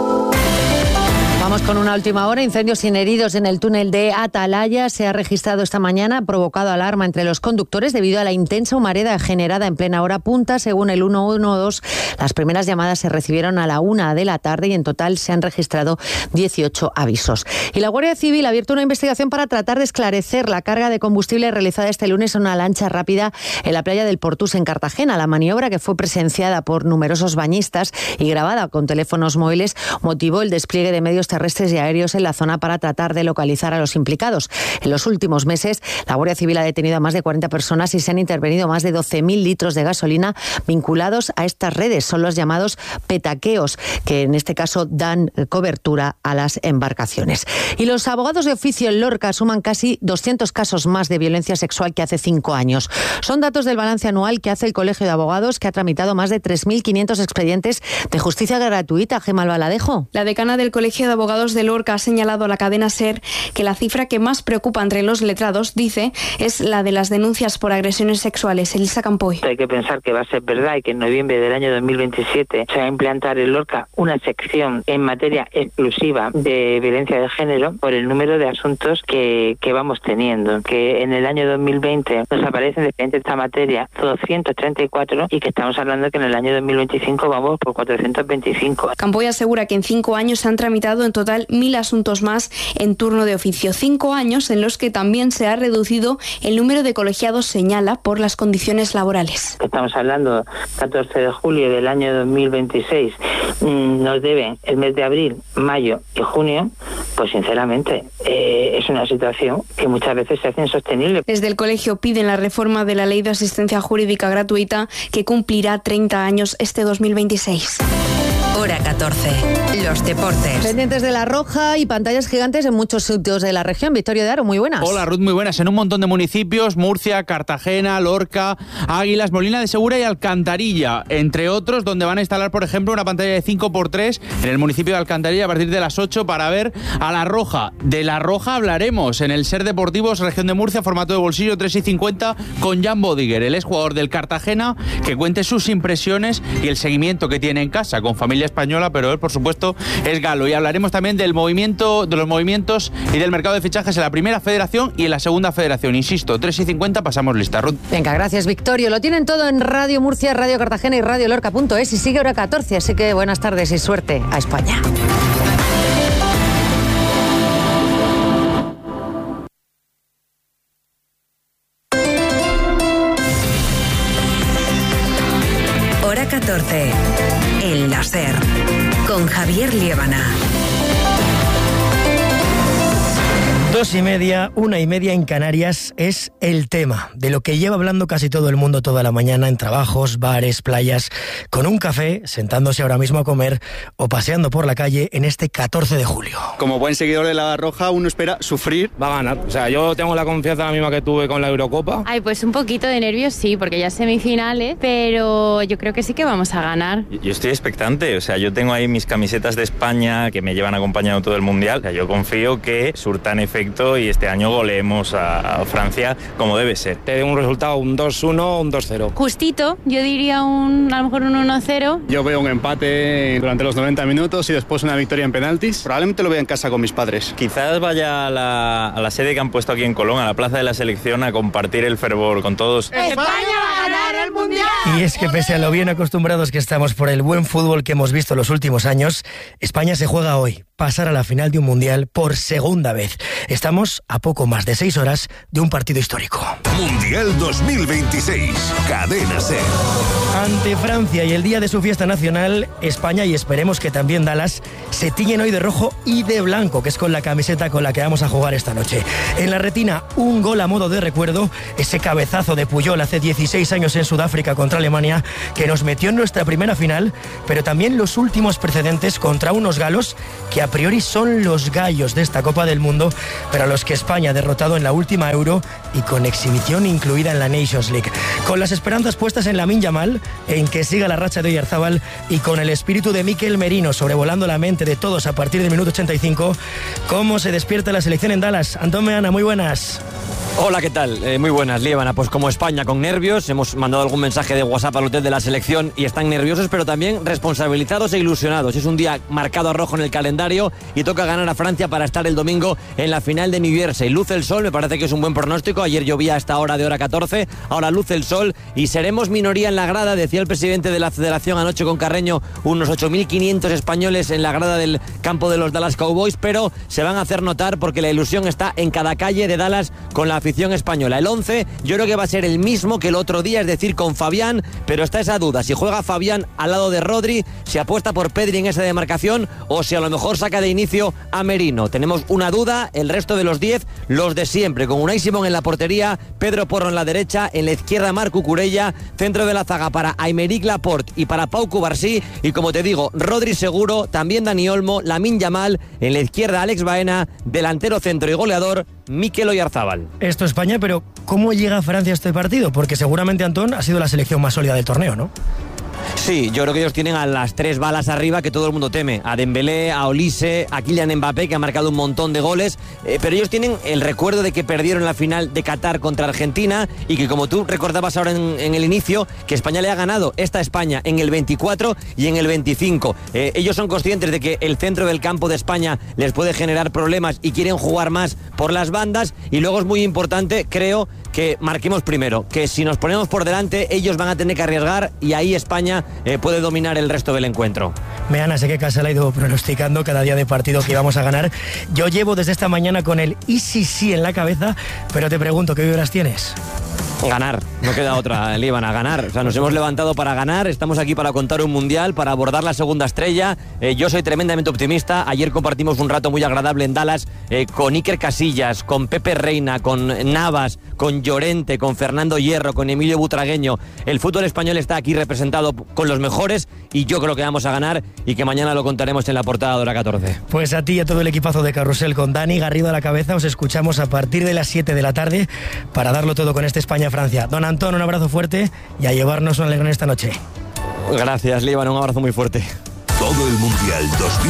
S13: Vamos con una última hora. Incendios sin heridos en el túnel de Atalaya. Se ha registrado esta mañana, ha provocado alarma entre los conductores debido a la intensa humareda generada en plena hora punta. Según el 112, las primeras llamadas se recibieron a la 1 de la tarde y en total se han registrado 18 avisos. Y la Guardia Civil ha abierto una investigación para tratar de esclarecer la carga de combustible realizada este lunes en una lancha rápida en la playa del Portús, en Cartagena. La maniobra, que fue presenciada por numerosos bañistas y grabada con teléfonos móviles, motivó el despliegue de medios terrestres y aéreos en la zona para tratar de localizar a los implicados. En los últimos meses, la Guardia Civil ha detenido a más de 40 personas y se han intervenido más de 12.000 litros de gasolina vinculados a estas redes. Son los llamados petaqueos, que en este caso dan cobertura a las embarcaciones. Y los abogados de oficio en Lorca suman casi 200 casos más de violencia sexual que hace 5 años. Son datos del balance anual que hace el Colegio de Abogados, que ha tramitado más de 3.500 expedientes de justicia gratuita. Gemma Albaladejo.
S32: La decana del Colegio de Abogados
S3: Abogados de Lorca ha señalado a la cadena SER que la cifra que más preocupa entre los letrados, dice, es la de las denuncias por agresiones sexuales. Elisa Campoy.
S5: Hay que pensar que va a ser verdad y que en noviembre del año 2027 se va a implantar en Lorca una sección en materia exclusiva de violencia de género por el número de asuntos que vamos teniendo, que en el año 2020 nos aparecen de esta materia 234 y que estamos hablando que en el año 2025 vamos por 425.
S3: Campoy asegura que en 5 años se han tramitado en total 1.000 asuntos más en turno de oficio. 5 años en los que también se ha reducido el número de colegiados, señala, por las condiciones laborales.
S5: Estamos hablando 14 de julio del año 2026, nos deben el mes de abril, mayo y junio, pues sinceramente es una situación que muchas veces se hace insostenible.
S3: Desde el colegio piden la reforma de la Ley de Asistencia Jurídica Gratuita, que cumplirá 30 años este 2026.
S6: Hora 14. Los deportes.
S13: Pendientes de la Roja y pantallas gigantes en muchos sitios de la región. Victorio de Aro, muy buenas.
S10: Hola Ruth, muy buenas. En un montón de municipios: Murcia, Cartagena, Lorca, Águilas, Molina de Segura y Alcantarilla, entre otros, donde van a instalar, por ejemplo, una pantalla de 5x3 en el municipio de Alcantarilla a partir de las 8 para ver a la Roja. De la Roja hablaremos en el SER Deportivos Región de Murcia, formato de bolsillo, 3:50, con Jan Bodiger, el exjugador del Cartagena, que cuente sus impresiones y el seguimiento que tiene en casa, con familia española, pero él, por supuesto, es galo. Y hablaremos también del movimiento, de los movimientos y del mercado de fichajes en la primera federación y en la segunda federación. Insisto, 3:50, pasamos lista, Ruth.
S13: Venga, gracias, Victorio. Lo tienen todo en Radio Murcia, Radio Cartagena y Radio Lorca.es, y sigue Hora 14, así que buenas tardes y suerte a España.
S6: Hora 14. El láser. Con Javier Liébana.
S17: 2:30, 1:30 en Canarias es el tema de lo que lleva hablando casi todo el mundo toda la mañana en trabajos, bares, playas, con un café, sentándose ahora mismo a comer o paseando por la calle en este 14 de julio.
S18: Como buen seguidor de la Roja, uno espera sufrir.
S28: Va a ganar. O sea, yo tengo la confianza la misma que tuve con la Eurocopa.
S19: Ay, pues un poquito de nervios sí, porque ya es semifinales, pero yo creo que sí que vamos a ganar.
S20: Yo estoy expectante, o sea, yo tengo ahí mis camisetas de España que me llevan acompañando todo el Mundial. O sea, yo confío que surtan efecto y este año goleemos a Francia como debe ser.
S28: Te doy un resultado, un 2-1, un 2-0.
S19: Justito, yo diría a lo mejor un 1-0.
S18: Yo veo un empate durante los 90 minutos y después una victoria en penaltis. Probablemente lo vea en casa con mis padres.
S20: Quizás vaya a la sede que han puesto aquí en Colón, a la Plaza de la Selección, a compartir el fervor con todos.
S6: ¡España va a ganar el Mundial!
S17: Y es que pese a lo bien acostumbrados que estamos por el buen fútbol que hemos visto los últimos años, España se juega hoy pasar a la final de un Mundial por segunda vez. Estamos a poco más de 6 horas de un partido histórico.
S21: Mundial 2026, Cadena SER.
S17: Ante Francia y el día de su fiesta nacional, España, y esperemos que también Dallas, se tiñen hoy de rojo y de blanco, que es con la camiseta con la que vamos a jugar esta noche. En la retina, un gol a modo de recuerdo, ese cabezazo de Puyol hace 16 años en Sudáfrica contra Alemania, que nos metió en nuestra primera final, pero también los últimos precedentes contra unos galos que a priori son los gallos de esta Copa del Mundo, pero a los que España ha derrotado en la última Euro y con exhibición incluida en la Nations League. Con las esperanzas puestas en Lamine Yamal, en que siga la racha de Oyarzabal, y con el espíritu de Mikel Merino sobrevolando la mente de todos a partir del minuto 85, ¿cómo se despierta la selección en Dallas? Antón Meana, muy buenas.
S22: Hola, ¿qué tal? Muy buenas, Liébana. Pues como España con nervios, hemos mandado algún mensaje de WhatsApp al hotel de la selección y están nerviosos, pero también responsabilizados e ilusionados. Es un día marcado a rojo en el calendario y toca ganar a Francia para estar el domingo en la final de New Jersey. Luce el sol, me parece que es un buen pronóstico. Ayer llovía a esta hora de Hora 14, ahora luce el sol y seremos minoría en la grada, decía el presidente de la federación anoche con Carreño, unos 8.500 españoles en la grada del campo de los Dallas Cowboys, pero se van a hacer notar porque la ilusión está en cada calle de Dallas con la afición española. El 11 yo creo que va a ser el mismo que el otro día, es decir, con Fabián, pero está esa duda, si juega Fabián al lado de Rodri, si apuesta por Pedri en esa demarcación o si a lo mejor saca de inicio a Merino. Tenemos una duda, el resto de los 10, los de siempre, con Unai Simón en la portería, Pedro Porro en la derecha, en la izquierda Marc Cucurella, centro de la zaga para Aymeric Laporte y para Pau Cubarsí, y como te digo, Rodri seguro, también Dani Olmo, Lamine Yamal, en la izquierda Alex Baena, delantero centro y goleador Mikel Oyarzabal.
S17: Esto es España, pero ¿cómo llega Francia a este partido? Porque seguramente, Antón, ha sido la selección más sólida del torneo, ¿no?
S22: Sí, yo creo que ellos tienen a las 3 balas arriba que todo el mundo teme. A Dembélé, a Olise, a Kylian Mbappé, que ha marcado un montón de goles. Pero ellos tienen el recuerdo de que perdieron la final de Qatar contra Argentina y que, como tú recordabas ahora en el inicio, que España le ha ganado esta España en el 24 y en el 25. Ellos son conscientes de que el centro del campo de España les puede generar problemas y quieren jugar más por las bandas. Y luego es muy importante, creo, que marquemos primero, que si nos ponemos por delante ellos van a tener que arriesgar y ahí España puede dominar el resto del encuentro.
S17: Meana, sé que Casal ha ido pronosticando cada día de partido que íbamos a ganar. Yo llevo desde esta mañana con el y sí en la cabeza, pero te pregunto, ¿qué vibras tienes?
S22: Ganar, no queda otra, Líbana, ganar. O sea, nos hemos levantado para ganar, estamos aquí para contar un mundial, para abordar la segunda estrella. Yo soy tremendamente optimista. Ayer compartimos un rato muy agradable en Dallas con Iker Casillas, con Pepe Reina, con Navas, con Llorente, con Fernando Hierro, con Emilio Butragueño. El fútbol español está aquí representado con los mejores y yo creo que vamos a ganar y que mañana lo contaremos en la portada de Hora 14.
S17: Pues a ti y a todo el equipazo de Carrusel con Dani Garrido a la cabeza os escuchamos a partir de las 7 de la tarde para darlo todo con este España-Francia. Don Antón, un abrazo fuerte y a llevarnos un alegrón esta noche.
S22: Gracias, Líbano, un abrazo muy fuerte.
S21: Todo el Mundial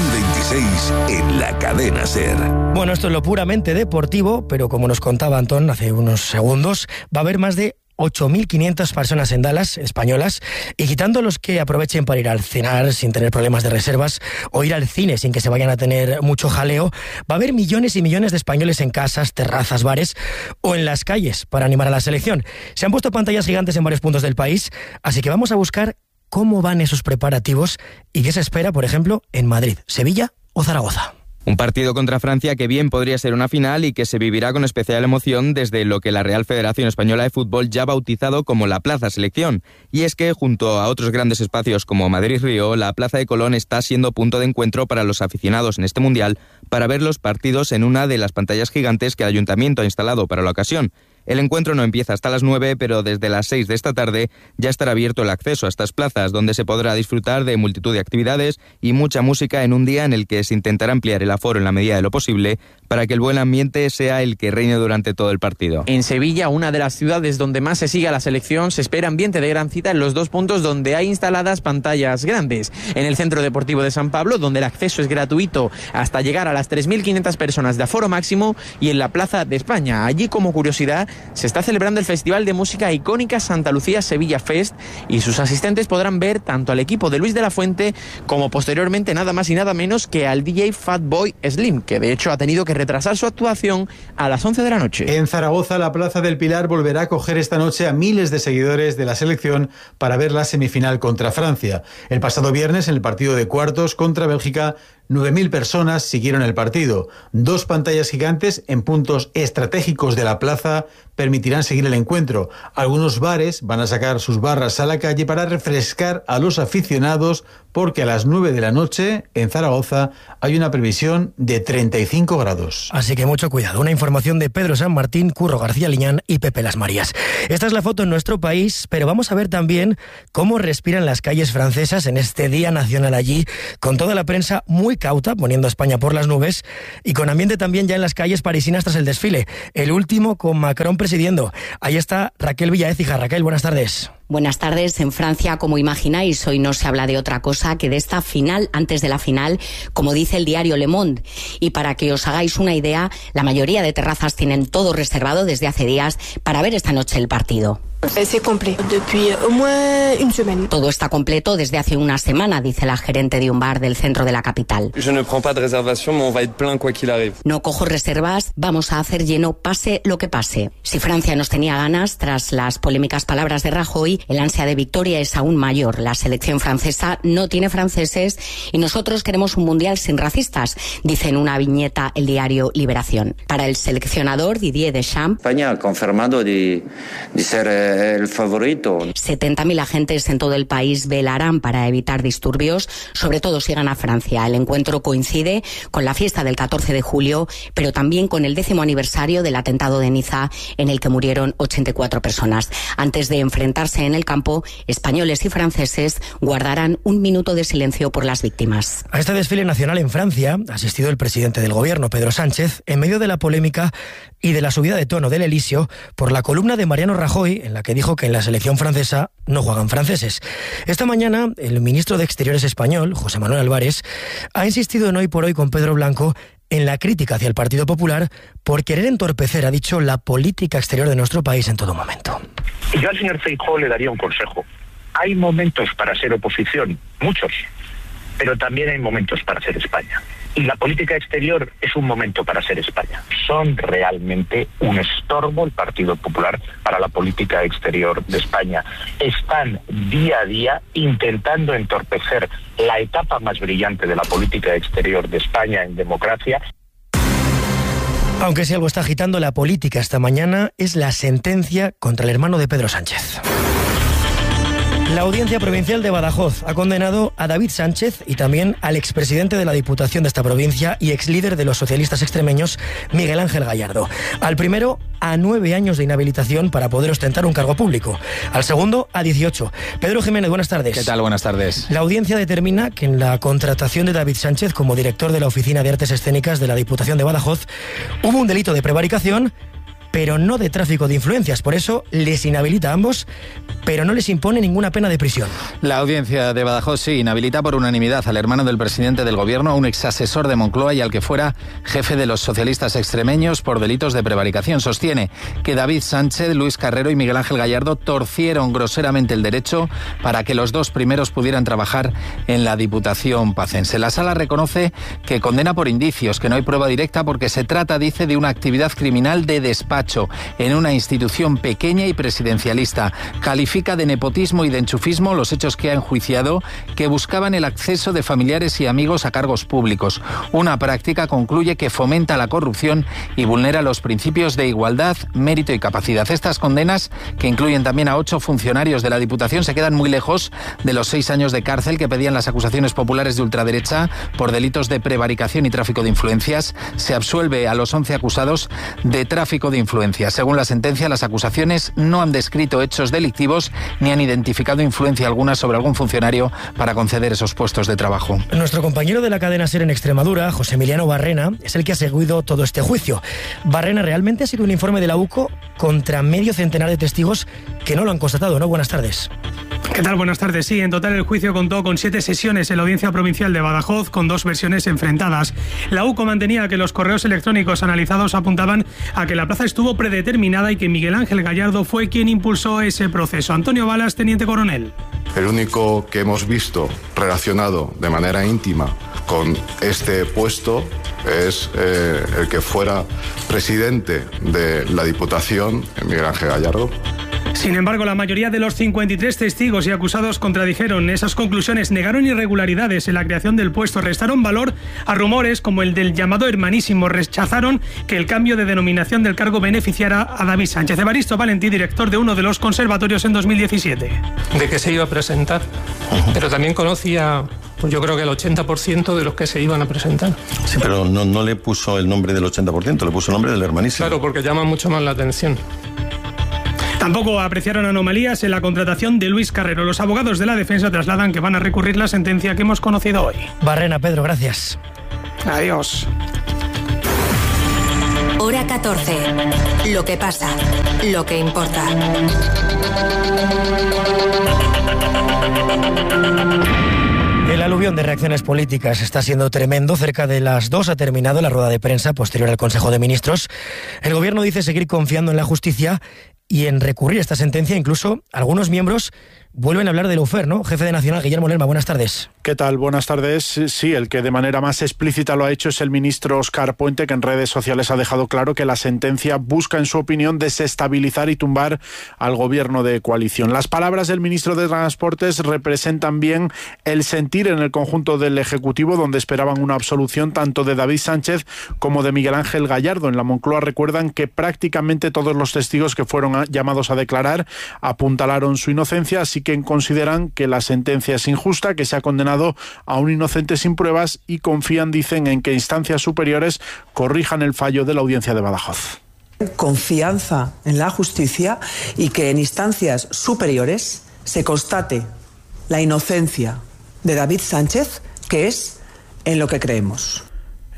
S21: 2026 en la cadena SER.
S17: Bueno, esto es lo puramente deportivo, pero como nos contaba Antón hace unos segundos, va a haber más de 8.500 personas en Dallas, españolas, y quitando los que aprovechen para ir al cenar sin tener problemas de reservas o ir al cine sin que se vayan a tener mucho jaleo, va a haber millones y millones de españoles en casas, terrazas, bares o en las calles para animar a la selección. Se han puesto pantallas gigantes en varios puntos del país, así que vamos a buscar cómo van esos preparativos y qué se espera, por ejemplo, en Madrid, Sevilla o Zaragoza.
S1: Un partido contra Francia que bien podría ser una final y que se vivirá con especial emoción desde lo que la Real Federación Española de Fútbol ya ha bautizado como la Plaza Selección. Y es que, junto a otros grandes espacios como Madrid-Río, la Plaza de Colón está siendo punto de encuentro para los aficionados en este Mundial para ver los partidos en una de las pantallas gigantes que el Ayuntamiento ha instalado para la ocasión. El encuentro no empieza hasta las 9, pero desde las 6 de esta tarde ya estará abierto el acceso a estas plazas, donde se podrá disfrutar de multitud de actividades y mucha música en un día en el que se intentará ampliar el aforo en la medida de lo posible para que el buen ambiente sea el que reine durante todo el partido.
S4: En Sevilla, una de las ciudades donde más se sigue a la selección, se espera ambiente de gran cita en los 2 puntos donde hay instaladas pantallas grandes. En el Centro Deportivo de San Pablo, donde el acceso es gratuito hasta llegar a las 3.500 personas de aforo máximo, y en la Plaza de España. Allí, como curiosidad, se está celebrando el festival de música icónica Santa Lucía Sevilla Fest y sus asistentes podrán ver tanto al equipo de Luis de la Fuente como posteriormente nada más y nada menos que al DJ Fatboy Slim, que de hecho ha tenido que retrasar su actuación a las 11 de la noche.
S7: En Zaragoza, la Plaza del Pilar volverá a acoger esta noche a miles de seguidores de la selección para ver la semifinal contra Francia. El pasado viernes, en el partido de cuartos contra Bélgica, 9.000 personas siguieron el partido. 2 pantallas gigantes en puntos estratégicos de la plaza permitirán seguir el encuentro. Algunos bares van a sacar sus barras a la calle para refrescar a los aficionados, porque a las 9 de la noche en Zaragoza hay una previsión de 35 grados.
S17: Así que mucho cuidado. Una información de Pedro San Martín, Curro García Liñán y Pepe Las Marías. Esta es la foto en nuestro país, pero vamos a ver también cómo respiran las calles francesas en este Día Nacional allí, con toda la prensa muy cauta, poniendo a España por las nubes, y con ambiente también ya en las calles parisinas tras el desfile. El último con Macron presidiendo. Ahí está Raquel Villaécija. Raquel, buenas tardes.
S8: Buenas tardes. En Francia, como imagináis, hoy no se habla de otra cosa que de esta final antes de la final, como dice el diario Le Monde. Y para que os hagáis una idea, la mayoría de terrazas tienen todo reservado desde hace días para ver esta noche el partido. Todo está completo desde hace una semana, dice la gerente de un bar del centro de la capital. No cojo reservas, vamos a hacer lleno pase lo que pase. Si Francia nos tenía ganas, tras las polémicas palabras de Rajoy, el ansia de victoria es aún mayor. La selección francesa no tiene franceses y nosotros queremos un mundial sin racistas, dice en una viñeta el diario Liberación. Para el seleccionador Didier Deschamps,
S9: España ha confirmado de ser el favorito.
S8: 70.000 agentes en todo el país velarán para evitar disturbios, sobre todo si gana Francia. El encuentro coincide con la fiesta del 14 de julio, pero también con el 10º aniversario del atentado de Niza, en el que murieron 84 personas. Antes de enfrentarse en el campo, españoles y franceses guardarán un minuto de silencio por las víctimas.
S17: A este desfile nacional en Francia ha asistido el presidente del gobierno, Pedro Sánchez, en medio de la polémica y de la subida de tono del Elíseo por la columna de Mariano Rajoy, en la que dijo que en la selección francesa no juegan franceses. Esta mañana, el ministro de Exteriores español, José Manuel Álvarez, ha insistido en Hoy por Hoy con Pedro Blanco en la crítica hacia el Partido Popular por querer entorpecer, ha dicho, la política exterior de nuestro país en todo momento.
S2: Y yo al señor Feijóo le daría un consejo. Hay momentos para ser oposición, muchos, pero también hay momentos para ser España. Y la política exterior es un momento para ser España. Son realmente un estorbo el Partido Popular para la política exterior de España. Están día a día intentando entorpecer la etapa más brillante de la política exterior de España en democracia.
S17: Aunque si algo está agitando la política esta mañana es la sentencia contra el hermano de Pedro Sánchez. La Audiencia Provincial de Badajoz ha condenado a David Sánchez y también al expresidente de la Diputación de esta provincia y exlíder de los socialistas extremeños, Miguel Ángel Gallardo. Al primero, a 9 años de inhabilitación para poder ostentar un cargo público. Al segundo, a 18. Pedro Jiménez, buenas tardes.
S11: ¿Qué tal? Buenas tardes.
S17: La audiencia determina que en la contratación de David Sánchez como director de la Oficina de Artes Escénicas de la Diputación de Badajoz hubo un delito de prevaricación, pero no de tráfico de influencias. Por eso les inhabilita a ambos, pero no les impone ninguna pena de prisión.
S11: La audiencia de Badajoz sí inhabilita por unanimidad al hermano del presidente del gobierno, a un exasesor de Moncloa y al que fuera jefe de los socialistas extremeños por delitos de prevaricación. Sostiene que David Sánchez, Luis Carrero y Miguel Ángel Gallardo torcieron groseramente el derecho para que los dos primeros pudieran trabajar en la Diputación pacense. La sala reconoce que condena por indicios, que no hay prueba directa porque se trata, dice, de una actividad criminal de despacho en una institución pequeña y presidencialista. Califica de nepotismo y de enchufismo los hechos que ha enjuiciado, que buscaban el acceso de familiares y amigos a cargos públicos. Una práctica, concluye, que fomenta la corrupción y vulnera los principios de igualdad, mérito y capacidad. Estas condenas, que incluyen también a 8 funcionarios de la Diputación, se quedan muy lejos de los 6 años de cárcel que pedían las acusaciones populares de ultraderecha por delitos de prevaricación y tráfico de influencias. Se absuelve a los 11 acusados de tráfico de influencias. Según la sentencia, las acusaciones no han descrito hechos delictivos ni han identificado influencia alguna sobre algún funcionario para conceder esos puestos de trabajo.
S17: Nuestro compañero de la cadena SER en Extremadura, José Emiliano Barrena, es el que ha seguido todo este juicio. Barrena, realmente ha sido un informe de la UCO contra medio centenar de testigos que no lo han constatado, ¿no? Buenas tardes.
S12: ¿Qué tal? Buenas tardes. Sí, en total el juicio contó con 7 sesiones en la Audiencia Provincial de Badajoz, con 2 versiones enfrentadas. La UCO mantenía que los correos electrónicos analizados apuntaban a que la plaza estuvo predeterminada y que Miguel Ángel Gallardo fue quien impulsó ese proceso. Antonio Balas, teniente coronel.
S14: El único que hemos visto relacionado de manera íntima con este puesto es el que fuera presidente de la Diputación, Miguel Ángel Gallardo.
S12: Sin embargo, la mayoría de los 53 testigos y acusados contradijeron esas conclusiones, negaron irregularidades en la creación del puesto, restaron valor a rumores como el del llamado hermanísimo, rechazaron que el cambio de denominación del cargo beneficiara a David Sánchez. Evaristo Valentí, director de uno de los conservatorios en 2017.
S15: De que se iba a presentar, pero también conocía, pues yo creo que el 80% de los que se iban a presentar.
S16: Sí, pero no le puso el nombre del 80%, le puso el nombre del hermanísimo.
S15: Claro, porque llama mucho más la atención.
S12: Tampoco apreciaron anomalías en la contratación de Luis Carrero. Los abogados de la defensa trasladan que van a recurrir la sentencia que hemos conocido hoy.
S17: Barrena, Pedro, gracias.
S12: Adiós.
S6: Hora 14. Lo que pasa, lo que importa.
S17: El aluvión de reacciones políticas está siendo tremendo. Cerca de las 2 ha terminado la rueda de prensa posterior al Consejo de Ministros. El Gobierno dice seguir confiando en la justicia y en recurrir a esta sentencia. Incluso algunos miembros vuelven a hablar de Lawfare, ¿no? Jefe de Nacional, Guillermo Lerma, buenas tardes.
S23: ¿Qué tal? Buenas tardes. Sí, el que de manera más explícita lo ha hecho es el ministro Óscar Puente, que en redes sociales ha dejado claro que la sentencia busca, en su opinión, desestabilizar y tumbar al gobierno de coalición. Las palabras del ministro de Transportes representan bien el sentir en el conjunto del Ejecutivo, donde esperaban una absolución tanto de David Sánchez como de Miguel Ángel Gallardo. En la Moncloa recuerdan que prácticamente todos los testigos que fueron llamados a declarar apuntalaron su inocencia, así que consideran que la sentencia es injusta, que se ha condenado a un inocente sin pruebas y confían, dicen, en que instancias superiores corrijan el fallo de la Audiencia de Badajoz.
S24: Confianza en la justicia y que en instancias superiores se constate la inocencia de David Sánchez, que es en lo que creemos.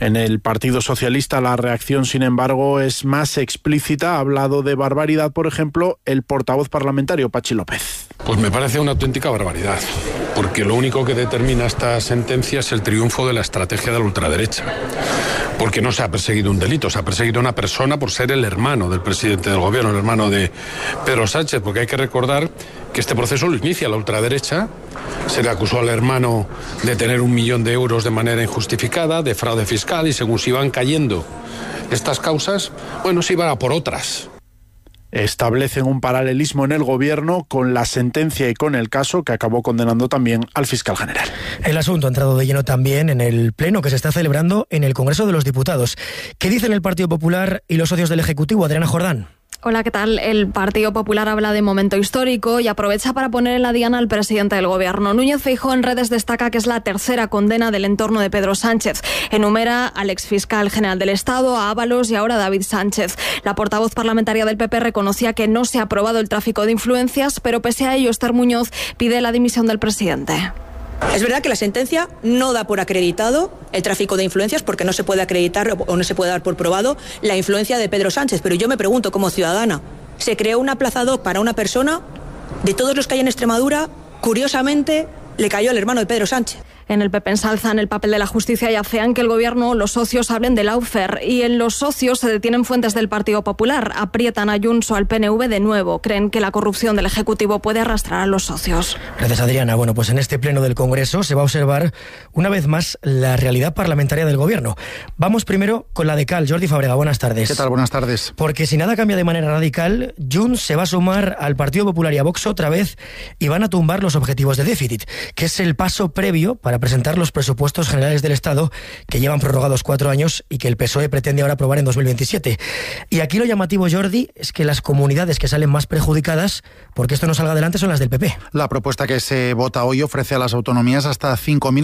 S23: En el Partido Socialista la reacción, sin embargo, es más explícita. Ha hablado de barbaridad, por ejemplo, el portavoz parlamentario Pachi López.
S3: Pues me parece una auténtica barbaridad, porque lo único que determina esta sentencia es el triunfo de la estrategia de la ultraderecha. Porque no se ha perseguido un delito, se ha perseguido a una persona por ser el hermano del presidente del gobierno, el hermano de Pedro Sánchez, porque hay que recordar que este proceso lo inicia la ultraderecha. Se le acusó al hermano de tener 1 millón de euros de manera injustificada, de fraude fiscal, y según se iban cayendo estas causas, bueno, se iban a por otras.
S23: Establecen un paralelismo en el gobierno con la sentencia y con el caso, que acabó condenando también al fiscal general.
S17: El asunto ha entrado de lleno también en el pleno que se está celebrando en el Congreso de los Diputados. ¿Qué dicen el Partido Popular y los socios del Ejecutivo? Adriana Jordán.
S5: Hola, ¿qué tal? El Partido Popular habla de momento histórico y aprovecha para poner en la diana al presidente del Gobierno. Núñez Feijóo en redes destaca que es la tercera condena del entorno de Pedro Sánchez. Enumera al exfiscal general del Estado, a Ábalos y ahora a David Sánchez. La portavoz parlamentaria del PP reconocía que no se ha aprobado el tráfico de influencias, pero pese a ello, Esther Muñoz pide la dimisión del presidente.
S10: Es verdad que la sentencia no da por acreditado el tráfico de influencias porque no se puede acreditar o no se puede dar por probado la influencia de Pedro Sánchez. Pero yo me pregunto, como ciudadana, ¿se creó una plaza doc para una persona? De todos los que hay en Extremadura, curiosamente, le cayó al hermano de Pedro Sánchez.
S5: En el PP ensalzan el papel de la justicia y afean que el Gobierno o los socios hablen de Lawfare. Y en los socios se detienen fuentes del Partido Popular. Aprietan a Junts o al PNV de nuevo. Creen que la corrupción del Ejecutivo puede arrastrar a los socios.
S17: Gracias, Adriana. Bueno, pues en este pleno del Congreso se va a observar una vez más la realidad parlamentaria del Gobierno. Vamos primero con la de Cal. Jordi Fábrega, buenas tardes.
S13: ¿Qué tal? Buenas tardes.
S17: Porque si nada cambia de manera radical, Junts se va a sumar al Partido Popular y a Vox otra vez y van a tumbar los objetivos de déficit, que es el paso previo para presentar los presupuestos generales del Estado que llevan prorrogados 4 años y que el PSOE pretende ahora aprobar en 2027. Y aquí lo llamativo, Jordi, es que las comunidades que salen más perjudicadas porque esto no salga adelante son las del PP.
S13: La propuesta que se vota hoy ofrece a las autonomías hasta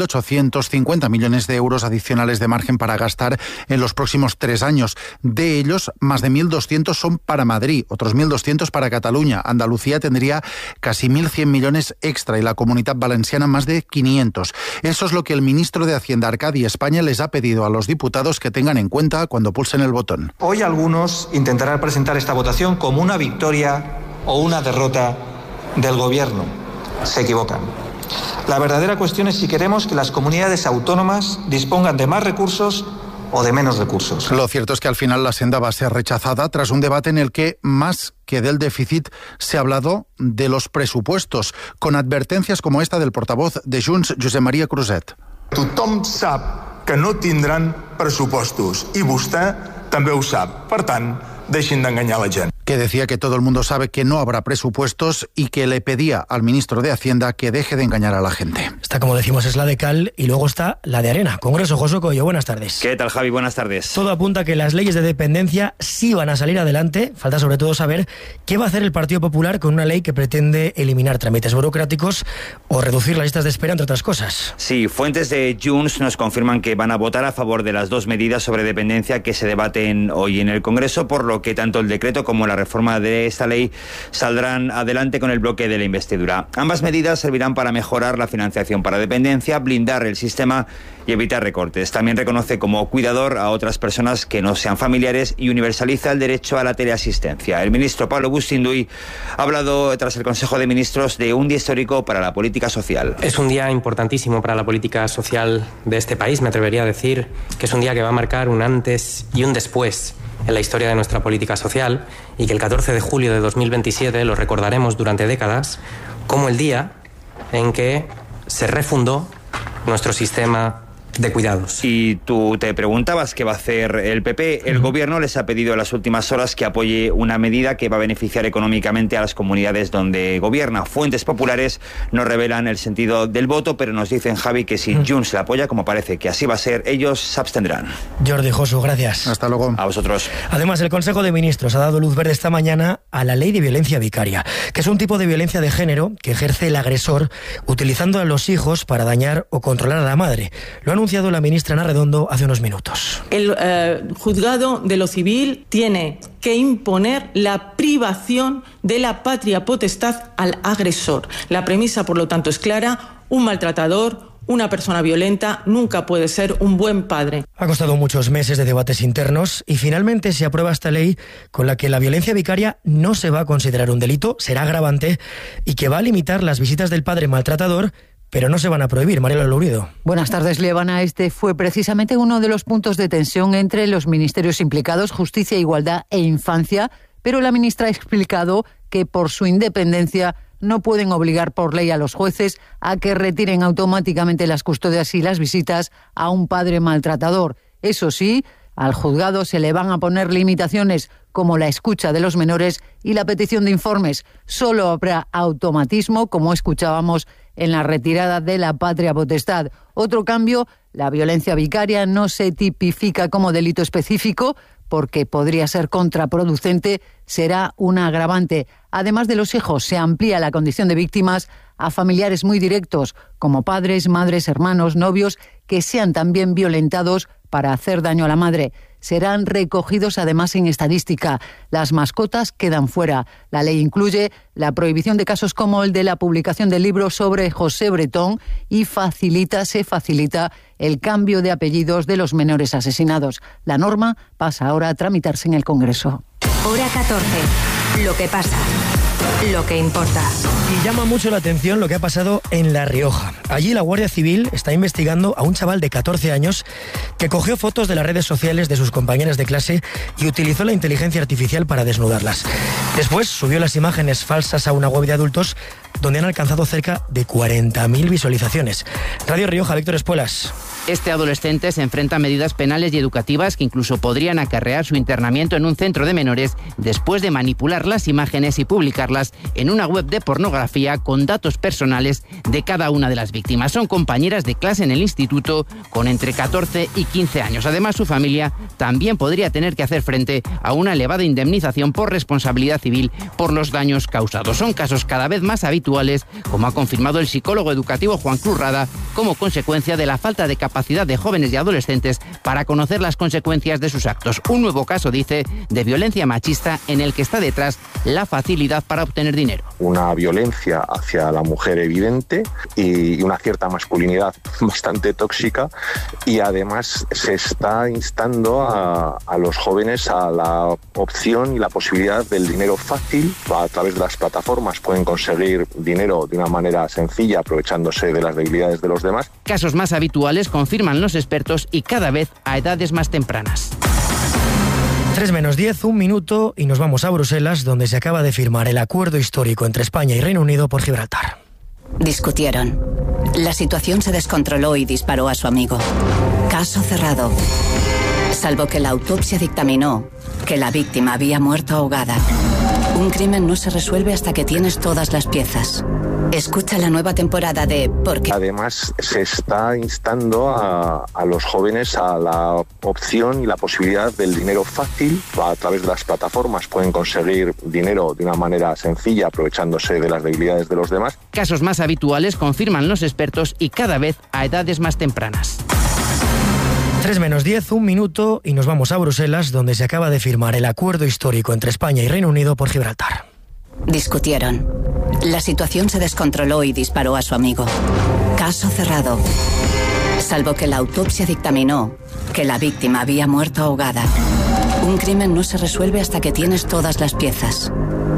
S13: 5.850 millones de euros adicionales de margen para gastar en los próximos 3 años. De ellos, más de 1.200 son para Madrid, otros 1.200 para Cataluña. Andalucía tendría casi 1.100 millones extra y la Comunidad Valenciana más de 500. Eso es lo que el ministro de Hacienda, Arcadi España, les ha pedido a los diputados que tengan en cuenta cuando pulsen el botón.
S25: Hoy algunos intentarán presentar esta votación como una victoria o una derrota del Gobierno. Se equivocan. La verdadera cuestión es si queremos que las comunidades autónomas dispongan de más recursos o de menos recursos.
S13: Lo cierto es que al final la senda va a ser rechazada tras un debate en el que, más que del déficit, se ha hablado de los presupuestos, con advertencias como esta del portavoz de Junts, Josep Maria Cruzet.
S26: Tothom sap que no tindran pressupostos i vostè també ho sap. Per tant, deixin d'enganyar la gent.
S13: Que decía que todo el mundo sabe que no habrá presupuestos y que le pedía al ministro de Hacienda que deje de engañar a la gente.
S17: Esta, como decimos, es la de Cal y luego está la de Arena. Congreso, Josué Coello, buenas tardes.
S27: ¿Qué tal, Javi? Buenas tardes.
S17: Todo apunta a que las leyes de dependencia sí van a salir adelante. Falta sobre todo saber qué va a hacer el Partido Popular con una ley que pretende eliminar trámites burocráticos o reducir las listas de espera, entre otras cosas.
S27: Sí, fuentes de Junts nos confirman que van a votar a favor de las 2 medidas sobre dependencia que se debaten hoy en el Congreso, por lo que tanto el decreto como la reforma de esta ley saldrán adelante con el bloque de la investidura. Ambas medidas servirán para mejorar la financiación para dependencia, blindar el sistema y evitar recortes. También reconoce como cuidador a otras personas que no sean familiares y universaliza el derecho a la teleasistencia. El ministro Pablo Bustinduy ha hablado tras el Consejo de Ministros de un día histórico para la política social.
S28: Es un día importantísimo para la política social de este país. Me atrevería a decir que es un día que va a marcar un antes y un después en la historia de nuestra política social y que el 14 de julio de 2027 lo recordaremos durante décadas como el día en que se refundó nuestro sistema de cuidados.
S27: Y tú te preguntabas qué va a hacer el PP. El gobierno les ha pedido en las últimas horas que apoye una medida que va a beneficiar económicamente a las comunidades donde gobierna. Fuentes populares nos revelan el sentido del voto, pero nos dicen, Javi, que si Junts la apoya, como parece que así va a ser, ellos se abstendrán.
S17: Jordi, Josu, gracias.
S13: Hasta luego.
S27: A vosotros.
S17: Además, el Consejo de Ministros ha dado luz verde esta mañana a la ley de violencia vicaria, que es un tipo de violencia de género que ejerce el agresor utilizando a los hijos para dañar o controlar a la madre. Lo ha anunciado la ministra Ana Redondo hace unos minutos.
S24: El juzgado de lo civil tiene que imponer la privación de la patria potestad al agresor. La premisa, por lo tanto, es clara: un maltratador, Una persona violenta nunca puede ser un buen padre.
S17: Ha costado muchos meses de debates internos y finalmente se aprueba esta ley con la que la violencia vicaria no se va a considerar un delito, será agravante y que va a limitar las visitas del padre maltratador, pero no se van a prohibir. Mariela Lourido.
S1: Buenas tardes, Liebana. Este fue precisamente uno de los puntos de tensión entre los ministerios implicados, Justicia, Igualdad e Infancia, pero la ministra ha explicado que por su independencia no pueden obligar por ley a los jueces a que retiren automáticamente las custodias y las visitas a un padre maltratador. Eso sí, al juzgado se le van a poner limitaciones como la escucha de los menores y la petición de informes. Solo habrá automatismo, como escuchábamos en la retirada de la patria potestad. Otro cambio, la violencia vicaria no se tipifica como delito específico porque podría ser contraproducente, será un agravante. Además de los hijos, se amplía la condición de víctimas a familiares muy directos, como padres, madres, hermanos, novios, que sean también violentados para hacer daño a la madre. Serán recogidos además en estadística. Las mascotas quedan fuera. La ley incluye la prohibición de casos como el de la publicación del libro sobre José Bretón y se facilita el cambio de apellidos de los menores asesinados. La norma pasa ahora a tramitarse en el Congreso.
S6: Hora 14. Lo que pasa. Lo que importa.
S17: Y llama mucho la atención lo que ha pasado en La Rioja. Allí la Guardia Civil está investigando a un chaval de 14 años que cogió fotos de las redes sociales de sus compañeras de clase y utilizó la inteligencia artificial para desnudarlas. Después subió las imágenes falsas a una web de adultos donde han alcanzado cerca de 40.000 visualizaciones. Radio Rioja, Víctor Espuelas.
S4: Este adolescente se enfrenta a medidas penales y educativas que incluso podrían acarrear su internamiento en un centro de menores después de manipular las imágenes y publicarlas en una web de pornografía con datos personales de cada una de las víctimas. Son compañeras de clase en el instituto con entre 14 y 15 años. Además, su familia también podría tener que hacer frente a una elevada indemnización por responsabilidad civil por los daños causados. Son casos cada vez más habituales, como ha confirmado el psicólogo educativo Juan Cruz Rada, como consecuencia de la falta de capacidad de jóvenes y adolescentes para conocer las consecuencias de sus actos. Un nuevo caso, dice, de violencia machista en el que está detrás la facilidad para obtener dinero.
S7: Una violencia hacia la mujer evidente y una cierta masculinidad bastante tóxica, y además se está instando a los jóvenes a la opción y la posibilidad del dinero fácil. A través de las plataformas pueden conseguir dinero de una manera sencilla, aprovechándose de las debilidades de los demás.
S4: Casos más habituales, confirman los expertos, y cada vez a edades más tempranas.
S17: 3 menos 10, un minuto, y nos vamos a Bruselas, donde se acaba de firmar el acuerdo histórico entre España y Reino Unido por Gibraltar.
S6: Discutieron. La situación se descontroló y disparó a su amigo. Caso cerrado. Salvo que la autopsia dictaminó que la víctima había muerto ahogada. Un crimen no se resuelve hasta que tienes todas las piezas. Escucha la nueva temporada de Porque.
S7: Además, se está instando a los jóvenes a la opción y la posibilidad del dinero fácil. A través de las plataformas pueden conseguir dinero de una manera sencilla, aprovechándose de las debilidades de los demás.
S4: Casos más habituales, confirman los expertos, y cada vez a edades más tempranas.
S17: 3 menos 10, un minuto, y nos vamos a Bruselas, donde se acaba de firmar el acuerdo histórico entre España y Reino Unido por Gibraltar.
S6: Discutieron. La situación se descontroló y disparó a su amigo. Caso cerrado. Salvo que la autopsia dictaminó que la víctima había muerto ahogada. Un crimen no se resuelve hasta que tienes todas las piezas.